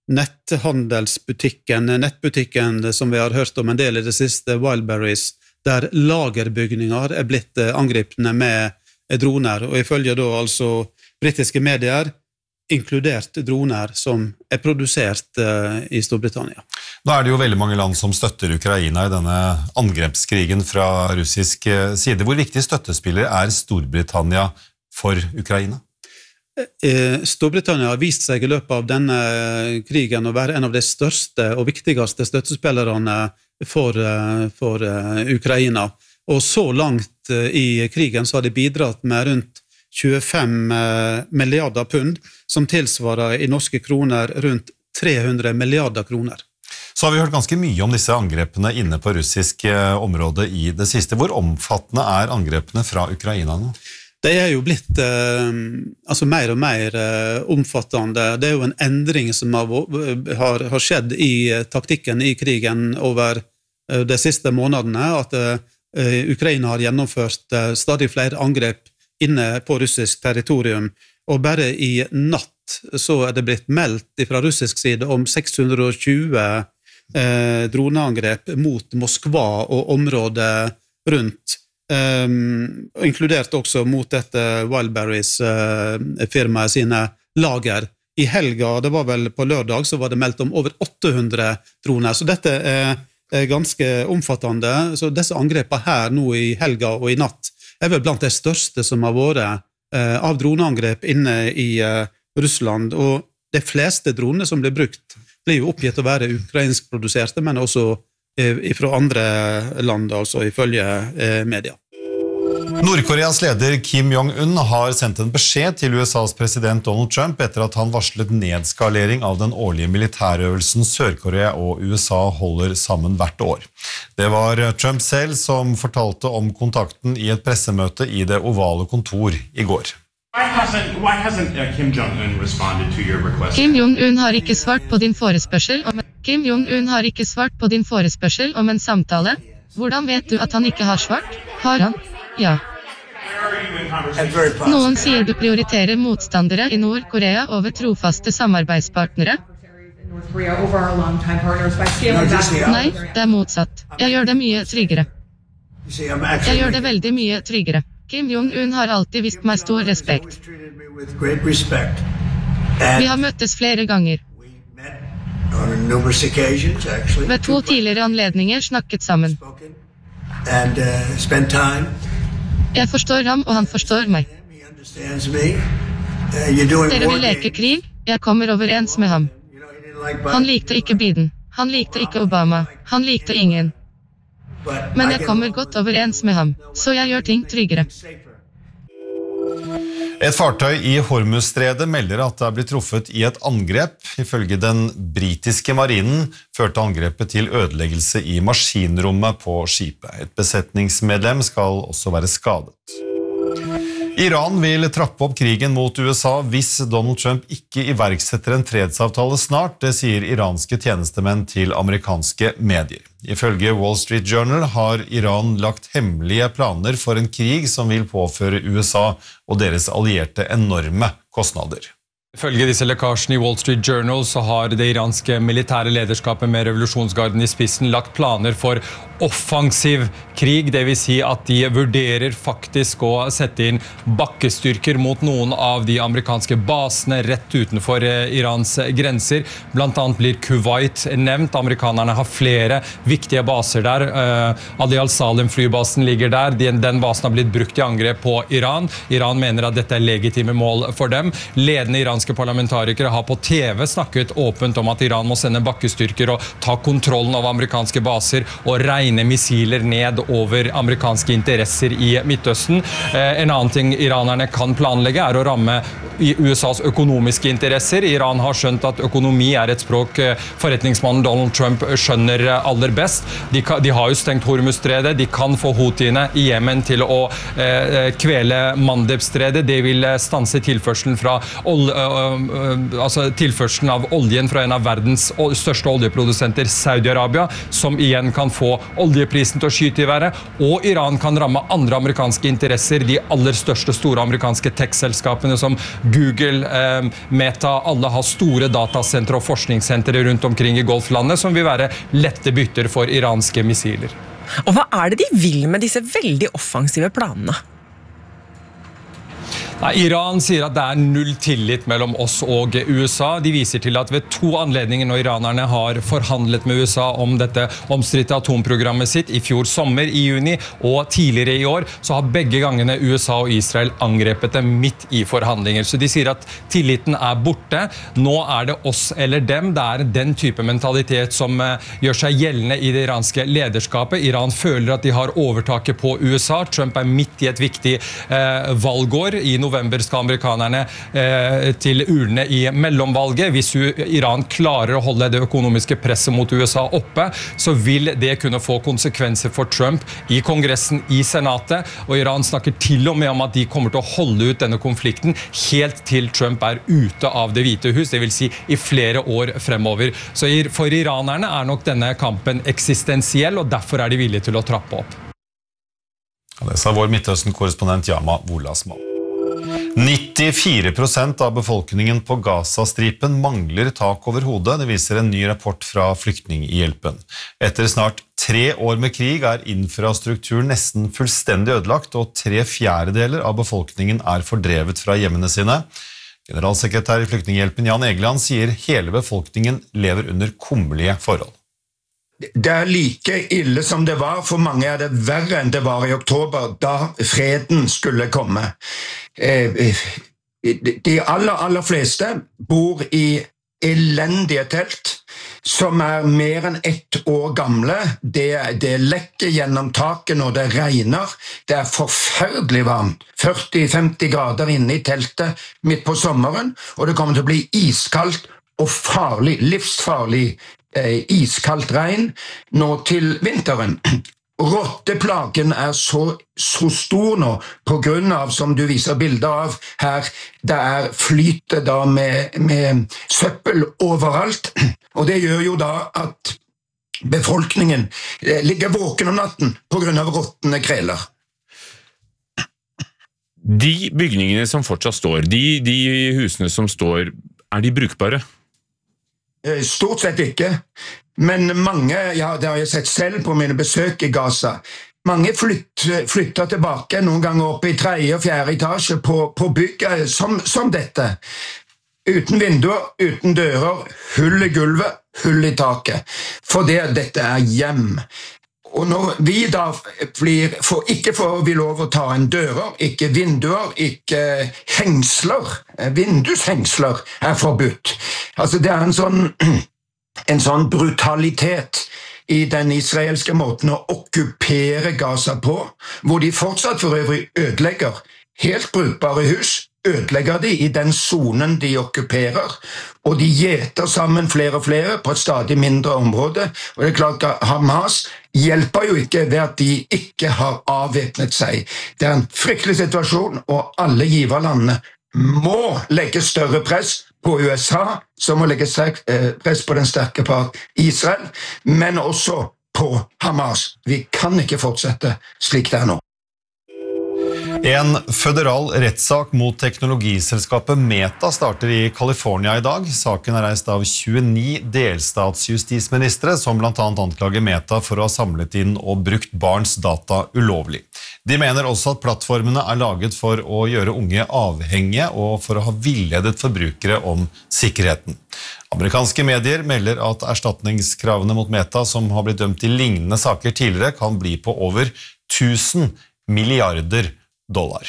netthandelsbutikken, nettbutikken som vi har hørt om en del i det siste, Wildberries, der lagerbygninger er blitt angripende med droner, og ifølge da altså britiske medier, inkludert droner som er produsert uh, i Storbritannia. Nå er det jo veldig mange land som støtter Ukraina i denne angrepskrigen fra russisk side. Hvor viktig støttespiller er Storbritannia for Ukraina? Storbritannia har vist seg i løpet av denne krigen å være en av de største og viktigste støttespillerne for, for Ukraina. Og så langt i krigen så har de bidratt med rundt tjuefem milliarder pund, som tilsvarer i norske kroner rundt tre hundre milliarder kroner. Så har vi hørt ganske mye om disse angrepene inne på russisk område i det siste. Hvor omfattende er angrepene fra Ukraina nå? Det er jo blitt eh, altså mer og mer eh, omfattende. Det er jo en endring som har, har, har skjedd i taktikken i krigen over eh, de siste månedene, at eh, Ukraina har gjennomført stadig flere angrep inne på russisk territorium, og bare i natt så er det blitt meldt fra russisk side om seks hundre og tjue eh, droneangrep mot Moskva og området rundt, eh, inkludert også mot dette Wildberries eh, firmaet sine lager. I helga, det var vel på lørdag, så var det meldt om over åtte hundre droner, så dette er er ganske omfattende, så disse angrepene her nå i helga og i natt er vel blant de største som har vært eh, av droneangrep inne i eh, Russland, og de fleste dronene som blir brukt blir jo oppgitt å være ukrainsk produserte, men også eh, fra andre land, altså ifølge eh, media. Nordkoreas leder Kim Jong-un har sendt en beskjed til U S A's president Donald Trump etter at han varslet nedskalering av den årlige militærøvelsen Sør-Korea og U S A holder sammen hvert år. Det var Trump selv som fortalte om kontakten i et pressemøte i det ovale kontor i går. Why hasn't, why hasn't uh, Kim Jong-un responded to your request? Kim Jong-un har ikke svart på din forespørsel om Kim Jong-un har ikke svart på din forespørsel om en samtale. Hvordan vet du at han ikke har svart? Har han? Ja. Noen sier du prioriterer motstandere i Nord-Korea over trofaste samarbeidspartnere. Nei, det er motsatt. Jeg gjør det mye tryggere. Jeg gjør det veldig mye tryggere. Kim Jong-un har alltid vist meg stor respekt. Vi har møttes flere ganger. Ved to tidligere anledninger snakket sammen. Jeg forstår ham, og han forstår meg. Dere vil leke krig? Jeg kommer overens med ham. Han likte ikke Biden. Han likte ikke Obama. Han likte ingen. Men jeg kommer godt overens med ham, så jeg gjør ting tryggere. Et fartøy i Hormuzstredet melder at det er blitt truffet i et angrep. Ifølge den britiske marinen førte angrepet til ødeleggelse i maskinrommet på skipet. Et besetningsmedlem skal også være skadet. Iran vil trappe opp krigen mot U S A hvis Donald Trump ikke iverksetter en fredsavtale snart, det sier iranske tjenestemenn til amerikanske medier. Ifølge Wall Street Journal har Iran lagt hemmelige planer for en krig som vil påføre U S A og deres allierte enorme kostnader. Ifølge disse lekkasjene i Wall Street Journal så har det iranske militære lederskapet med revolusjonsgarden i spissen lagt planer for offensiv krig, det vil si at de vurderer faktisk å sette inn bakkestyrker mot noen av de amerikanske basene rett utenfor Irans grenser. Blant annet blir Kuwait nevnt. Amerikanerne har flere viktige baser der. Ali al-Salim flybasen ligger der. Den, den basen har blitt brukt i angrep på Iran. Iran mener at dette er legitime mål for dem. Ledende iranske parlamentarikere har på T V snakket åpent om at Iran må sende bakkestyrker og ta kontrollen av amerikanske baser og regne missiler ned over amerikanske interesser i Midtøsten. En annen ting iranerne kan planlegge er å ramme U S A's økonomiske interesser. Iran har skjønt at økonomi er et språk forretningsmannen Donald Trump skjønner aller best. De, de har jo stengt Hormuzstredet. De kan få Houthiene i Yemen til å eh, kvele Mandebstredet. Det vil stanse tilførselen fra ol, uh, altså tilførselen av oljen fra en av verdens største oljeprodusenter, Saudi-Arabia, som igjen kan få oljeprisen til å skyte i været, og Iran kan ramme andre amerikanske interesser, de aller største store amerikanske tech-selskapene som Google, eh, Meta, alle har store datasentre og forskningssentre rundt omkring i Golflandet som vil være lette bytter for iranske missiler. Og hva er det de vil med disse veldig offensive planene? Nei, Iran sier at det er null tillit mellom oss og U S A. De viser til at ved to anledninger når iranerne har forhandlet med U S A om dette omstridte atomprogrammet sitt i fjor sommer i juni og tidligere i år, så har begge gangene U S A og Israel angrepet dem midt i forhandlinger. Så de sier at tilliten er borte. Nå er det oss eller dem. Det er den type mentalitet som gjør seg gjeldende i det iranske lederskapet. Iran føler at de har overtaket på U S A. Trump er midt i et viktig eh, valgår. I november skal amerikanerne eh, til urnene i mellomvalget. Hvis Iran klarer å holde det økonomiske presset mot U S A oppe, så vil det kunne få konsekvenser for Trump i Kongressen, i Senatet, og Iran snakker til og med om at de kommer til å holde ut denne konflikten helt til Trump er ute av det hvite hus, det vil si i flere år fremover. Så for iranerne er nok denne kampen eksistensiell, og derfor er de villige til å trappe opp. Det sa vår Midtøsten-korrespondent Yama Wolasmal. nittifire prosent av befolkningen på Gaza-stripen mangler tak over hodet, det viser en ny rapport fra Flyktninghjelpen. Etter snart tre år med krig er infrastrukturen nesten fullstendig ødelagt, og tre fjerdedeler av befolkningen er fordrevet fra hjemmene sine. Generalsekretær i Flyktninghjelpen Jan Egeland sier hele befolkningen lever under kummerlige forhold. Det er like ille som det var, for mange er det verre enn det var i oktober, da freden skulle komme. De aller, aller fleste bor i elendige telt, som er mer enn ett år gamle. Det, det lekker gjennom taket når det regner. Det er forferdelig varmt. førti til femti grader inne i teltet midt på sommeren, og det kommer til å bli iskaldt og farlig, livsfarlig Eh, iskaldt regn nå til vinteren. Rotteplagen er så, så stor nå, på grunn av, som du viser bilder av her, det er flytet da med, med søppel overalt, og det gjør jo da at befolkningen eh, ligger våken om natten på grunn av rottene kreler. De bygningene som fortsatt står, de, de husene som står, er de brukbare? Stort sett ikke, men mange, ja, det har jeg sett selv på mine besøk i Gaza, mange flytt, flytter tilbake noen ganger opp i tredje og fjerde etasje på, på bygg som, som dette. Uten vinduer, uten dører, hull i gulvet, hull i taket. For det, dette er hjem. Og når vi da blir, for, ikke får vi lov å ta en dører, ikke vinduer, ikke hengsler, vindushengsler er forbudt. Altså det er en sånn, en sånn brutalitet i den israelske måten å okkupere Gaza på, hvor de fortsatt for øvrig ødelegger helt brukbare hus, ødelegger de i den zonen de okkuperer, og de gjeter sammen flere og flere på et stadig mindre område, og det er klart at Hamas hjelper jo ikke ved at de ikke har avvæpnet seg. Det er en fryktelig situasjon, og alle giverlandene må legge større press på U S A, som må legge press på den sterke part Israel, men også på Hamas. Vi kan ikke fortsette slik det er nå. En føderal rettssak mot teknologiselskapet Meta starter i California i dag. Saken er reist av tjueni delstatsjustisministre som blant annet anklager Meta for å ha samlet inn og brukt barns data ulovlig. De mener også at plattformene er laget for å gjøre unge avhengige og for å ha villedet forbrukere om sikkerheten. Amerikanske medier melder at erstatningskravene mot Meta, som har blitt dømt i lignende saker tidligere, kan bli på over tusen milliarder dollar.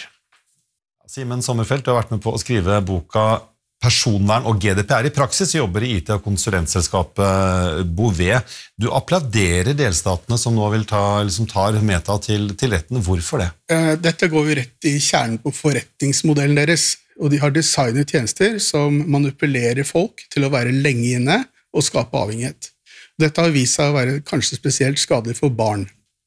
Simen Sommerfelt, du har vært med på å skrive boka Personvern og G D P R i praksis, jobber i I T- og konsulentselskapet Bouvet. Du applauderer delstatene som nå vil ta, eller som tar Meta til, til retten. Hvorfor det? Dette går jo rett i kjernen på forretningsmodellen deres, og de har designet tjenester som manipulerer folk til å være lenge inne og skape avhengighet. Dette har vist seg å være kanskje spesielt skadelig for barn.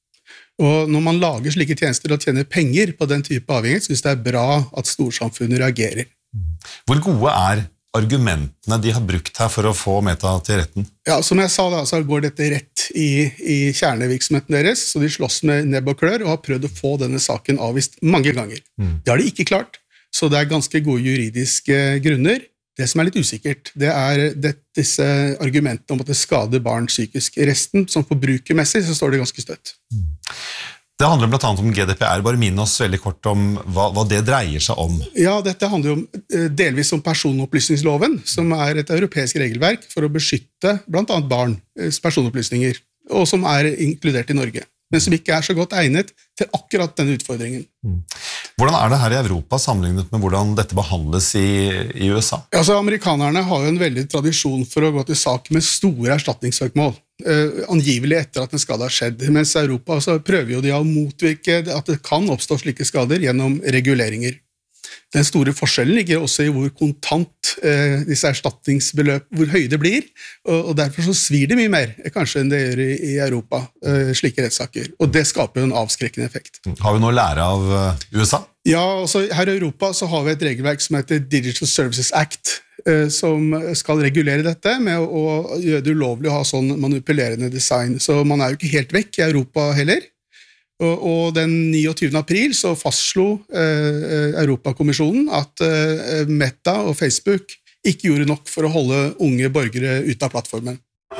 Og når man lager slike tjenester og tjener penger på den type avhengighet, synes det er bra at storsamfunnet reagerer. Hvor gode er argumentene de har brukt her for å få Meta til retten? Ja, som jeg sa da, så går dette rett i, i kjernevirksomheten deres, så de slåss med nebb og klør og har prøvd å få denne saken avvist mange ganger. Mm. Det har de ikke klart, så det er ganske gode juridiske grunner. Det som er litt usikkert, det er det, disse argumentene om at det skader barn psykisk. I resten, som forbrukermessig, så står det ganske støtt. Mm. Det handler blant annet om G D P R. Bare minn oss veldig kort om hva, hva det dreier seg om. Ja, dette handler jo om, delvis om personopplysningsloven, som er et europeisk regelverk for å beskytte blant annet barns personopplysninger, og som er inkludert i Norge, men som ikke er så godt egnet til akkurat denne utfordringen. Mm. Hvordan er det her i Europa sammenlignet med hvordan dette behandles i, i U S A? Altså, amerikanerne har jo en veldig tradisjon for å gå til sak med store erstatningssøksmål, uh, angivelig etter at en skade har skjedd, mens Europa så prøver jo de å motvirke at det kan oppstå slike skader gjennom reguleringer. Den store forskjellen ligger også i hvor kontant eh, disse erstatningsbeløp, hvor høye det blir, og, og derfor så svir det mye mer, kanskje enn det gjør i, i Europa, eh, slike rettssaker. Og det skaper jo en avskrekkende effekt. Har vi noe å lære av uh, U S A? Ja, altså her i Europa så har vi et regelverk som heter Digital Services Act, eh, som skal regulere dette med å, å gjøre det ulovlig å ha sånn manipulerende design. Så man er jo ikke helt vekk i Europa heller. Og den niogtyvende april så fastslo eh, Europakommisjonen at eh, Meta og Facebook ikke gjorde nok for å holde unge borgere ute av plattformen.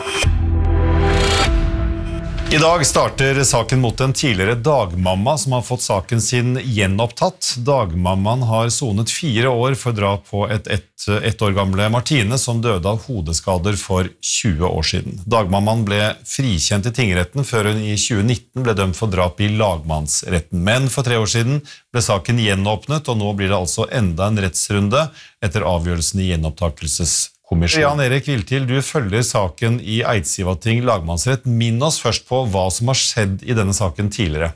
I dag starter saken mot en tidligere dagmamma som har fått saken sin gjenopptatt. Dagmammaen har sonet fire år for drap på et ett, ett år gamle Martine som døde av hodeskader for tjue år siden. Dagmammaen ble frikjent i tingretten før hun i tjue nitten ble dømt for drap i lagmannsretten. Men for tre år siden ble saken gjenåpnet, og nå blir det altså enda en rettsrunde etter avgjørelsen i gjenopptakelseskommisjonen. Jan Erik Viltil, du følger saken i Eidsivating lagmannsrett. Minn oss først på hva som har skjedd i denne saken tidligere.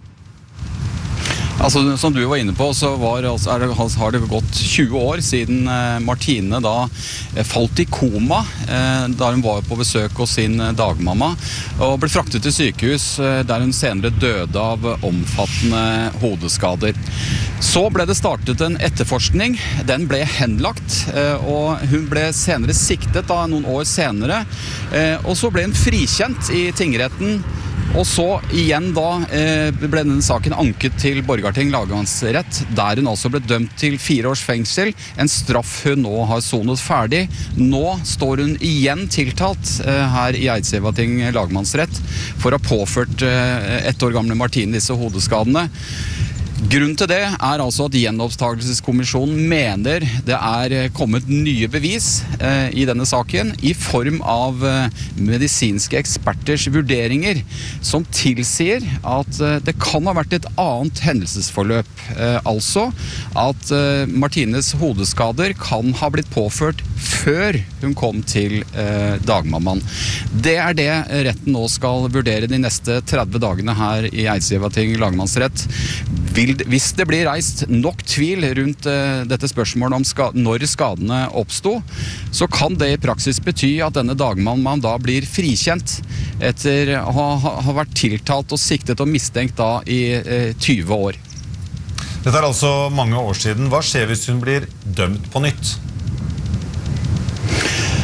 Altså, som du var inne på, så var, altså, er det, har det gått tjue år siden eh, Martine da eh, falt i koma eh, da hun var på besøk hos sin eh, dagmamma og ble fraktet til sykehus eh, der hun senere døde av omfattende hodeskader. Så ble det startet en etterforskning, den ble henlagt, eh, og hun ble senere siktet da, noen år senere, eh, og så ble hun frikjent i tingretten. Og så igjen da eh, ble denne saken anket til Borgarting lagmannsrett, der hun altså ble dømt til fire års fengsel, en straff hun nå har sonet ferdig. Nå står hun igjen tiltalt eh, her i Eidsivating lagmannsrett for å ha påført eh, ett år gamle Martine disse hodeskadene. Grunnen til det er altså at gjenopptakelseskommisjonen mener det er kommet nye bevis eh, i denne saken i form av eh, medisinske eksperters vurderinger som tilsier at eh, det kan ha vært et annet hendelsesforløp. Eh, altså at eh, Martines hodeskader kan ha blitt påført før hun kom til eh, dagmammaen. Det er det retten nå skal vurdere de neste tretti dagene her i Eidsivating lagmannsrett. Vil, hvis det blir reist nok tvil rundt uh, dette spørsmålet om ska, når skadene oppstod, så kan det i praksis bety at denne dagmammaen da blir frikjent etter å ha, ha vært tiltalt og siktet og mistenkt da i uh, tjue år. Dette er altså mange år siden. Hva skjer hvis hun blir dømt på nytt?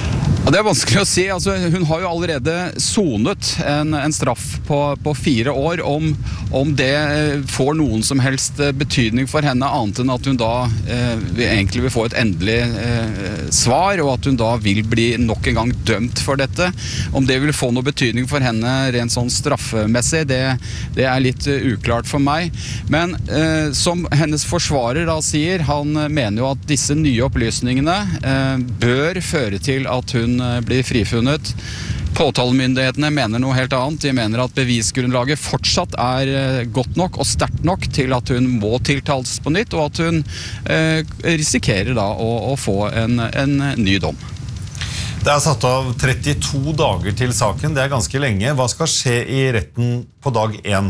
Ja, det er vanskelig å si. Altså, hun har jo allerede sonet en, en straff på, på fire år. Om, om det får noen som helst betydning for henne, annet enn at hun da eh, egentlig vil få et endelig eh, svar, og at hun da vil bli nok en gang dømt for dette. Om det vil få noe betydning for henne rent sånn straffemessig, det, det er litt uh, uklart for meg. Men eh, som hennes forsvarer da sier, han mener jo at disse nye opplysningene eh, bør føre til at hun blir frifunnet. Påtalemyndighetene mener noe helt annet. De mener at bevisgrunnlaget fortsatt er godt nok og sterkt nok til at hun må tiltales på nytt, og at hun eh, risikerer da å, å få en, en ny dom. Det er satt av trettito dager til saken. Det er ganske lenge. Hva skal skje i retten på dag én?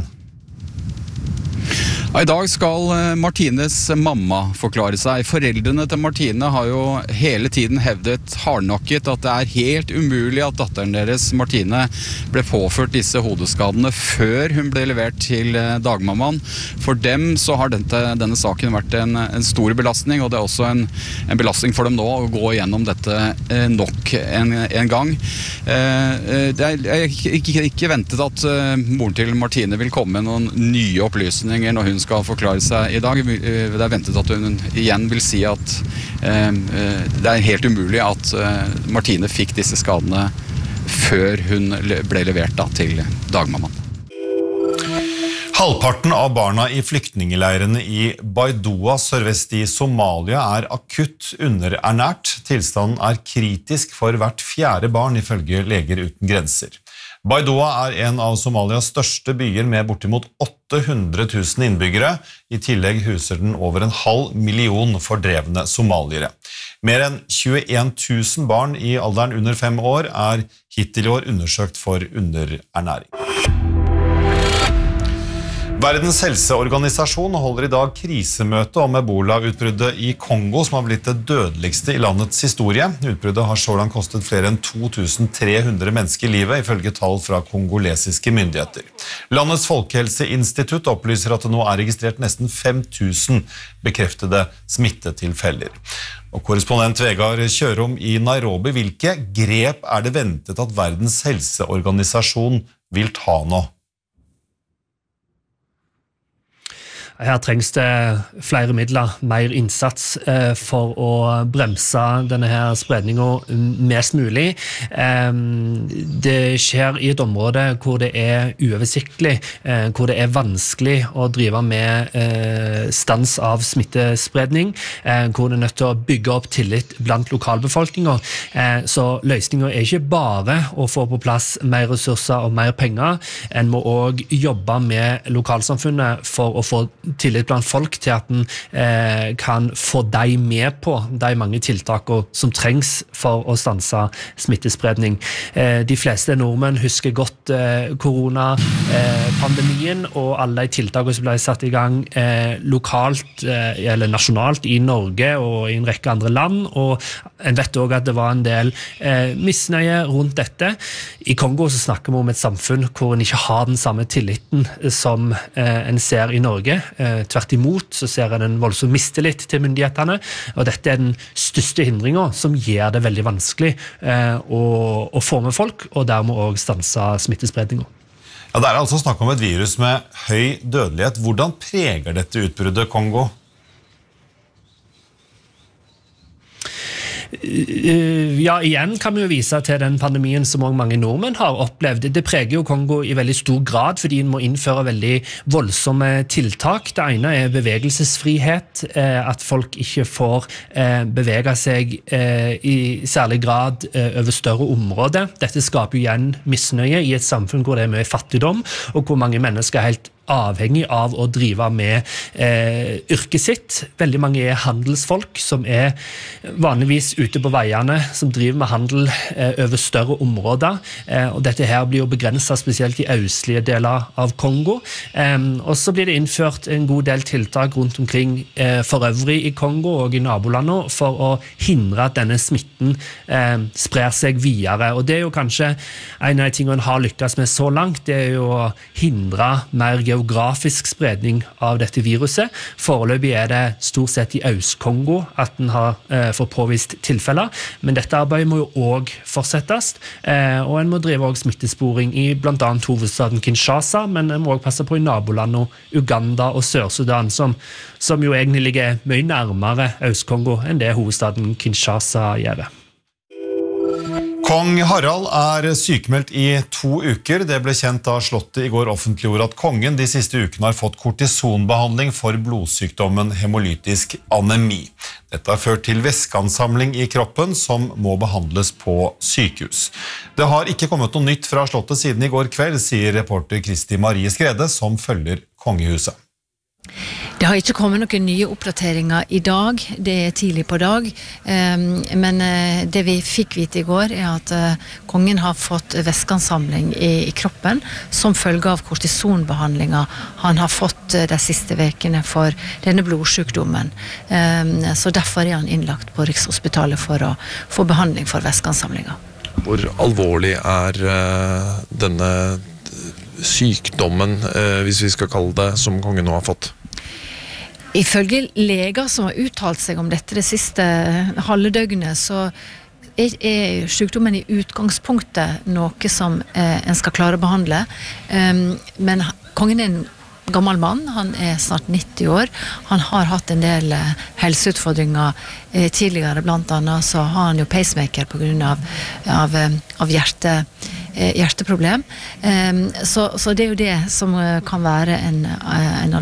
I dag skal Martines mamma forklare seg. Foreldrene til Martine har jo hele tiden hevdet hardnakket at det er helt umulig at datteren deres, Martine, ble påført disse hodeskadene før hun ble levert til dagmammaen. For dem så har denne, denne saken vært en, en stor belastning, og det er også en, en belastning for dem nå å gå gjennom dette eh, nok en, en gang. Eh, det er ikke, ikke ventet at eh, moren til Martine vil komme med noen nye opplysninger når hun skal forklare seg i dag. Det er ventet at hun igjen vil si at eh, det er helt umulig at eh, Martine fikk disse skadene før hun ble levert da, til dagmammaen. Halvparten av barna i flyktningeleirene i Baidoa sørvest i Somalia er akutt underernært. Tilstanden er kritisk for hvert fjerde barn ifølge Leger uten grenser. Baidoa er en av Somalias største byer med bortimot åtte hundre tusen innbyggere. I tillegg huser den over en halv million fordrevne somaliere. Mer enn tjueen tusen barn i alderen under fem år er hittil i år undersøkt for underernæring. Verdens helseorganisasjon holder i dag krisemøte om Ebola-utbruddet i Kongo, som har blitt det dødeligste i landets historie. Utbruddet har så langt kostet flere enn to tusen tre hundre mennesker livet, ifølge tall fra kongolesiske myndigheter. Landets folkehelseinstitutt opplyser at det nå er registrert nesten fem tusen bekreftede smittetilfeller. Og korrespondent Vegard Kjørom i Nairobi, hvilke grep er det ventet at Verdens helseorganisasjon vil ta nå? Her trengs det flere midler, mer innsats eh, for å bremse denne her spredningen mest mulig. Eh, det skjer i et område hvor det er uoversiktlig, eh, hvor det er vanskelig å drive med eh, stans av smittespredning, eh, hvor det er nødt til å bygge opp tillit blant lokalbefolkningen. Eh, så løsningen er ikke bare å få på plass mer ressurser og mer penger, en må også jobbe med lokalsamfunnet for å få tillit blant folk til at en eh, kan få de med på de mange tiltakene som trengs for å stanse smittespredning. Eh, de fleste nordmenn husker godt eh, koronapandemien eh, og alle de tiltakene som ble satt i gang eh, lokalt eh, eller nasjonalt i Norge og i en rekke andre land, og en vet også at det var en del eh, misnøye rundt dette. I Kongo så snakker vi om et samfunn hvor en ikke har den samme tilliten som eh, en ser i Norge. Eh, tvert imot så ser en en voldsom mistillit til myndighetene, og dette er den største hindringen som gjør det veldig vanskelig eh, å, å få med folk, og dermed også stanse smittespredningen. Ja, det er altså snakk om et virus med høy dødelighet. Hvordan preger dette utbruddet Kongo? Ja, igjen kan vi jo vise til den pandemien som også mange nordmenn har opplevd. Det preger jo Kongo i veldig stor grad, fordi en må innføre veldig voldsomme tiltak. Det ene er bevegelsesfrihet, at folk ikke får bevege seg i særlig grad over større områder. Dette skaper jo igjen misnøye i et samfunn hvor det er mye fattigdom, og hvor mange mennesker er helt avhengig av å drive med eh, yrket sitt. Veldig mange er handelsfolk som er vanligvis ute på veiene, som driver med handel eh, over større områder. Eh, og dette her blir jo begrenset spesielt i østlige deler av Kongo. Eh, og så blir det innført en god del tiltak rundt omkring eh, for øvrig i Kongo og i nabolandet for å hindre at denne smitten eh, sprer seg videre. Og det er jo kanskje en av de tingene en har lykkes med så langt, det er jo å hindre mer geografi geografisk spredning av dette viruset. Foreløpig er det stort sett i Øst-Kongo at den har eh, fått påvist tilfeller, men dette arbeidet må jo også fortsettes, eh, og en må drive også smittesporing i blant annet hovedstaden Kinshasa, men en må også passe på i nabolandene Uganda og Sør-Sudan, som, som jo egentlig ligger mye nærmere Øst-Kongo enn det hovedstaden Kinshasa gjør. Kong Harald er sykemeldt i to uker. Det ble kjent da slottet i går offentliggjorde at kongen de siste ukene har fått kortisonbehandling for blodsykdommen hemolytisk anemi. Dette har ført til væskeansamling i kroppen som må behandles på sykehus. Det har ikke kommet noe nytt fra slottet siden i går kveld, sier reporter Kristi Marie Skrede, som følger kongehuset. Det har ikke kommet noen nye oppdateringer i dag, det er tidlig på dag, men det vi fikk vite i går er at kongen har fått væskeansamling i kroppen som følge av kortisonbehandlinger han har fått de siste vekene for denne blodsykdommen. Så derfor er han innlagt på Rikshospitalet for å få behandling for væskeansamlinger. Hvor alvorlig er denne sykdommen, hvis vi skal kalle det, som kongen nå har fått? Ifølge leger som har uttalt seg om dette det siste halve døgnet, så er, er sykdommen i utgangspunktet noe som eh, en skal klare å behandle. Um, men kongen er en gammel mann, han er snart nitti år, han har hatt en del eh, helseutfordringer eh, tidligere, blant annet så har han jo pacemaker på grunn av, av, av hjerte, eh, hjerteproblem. Um, så, så det er jo det som kan være en, en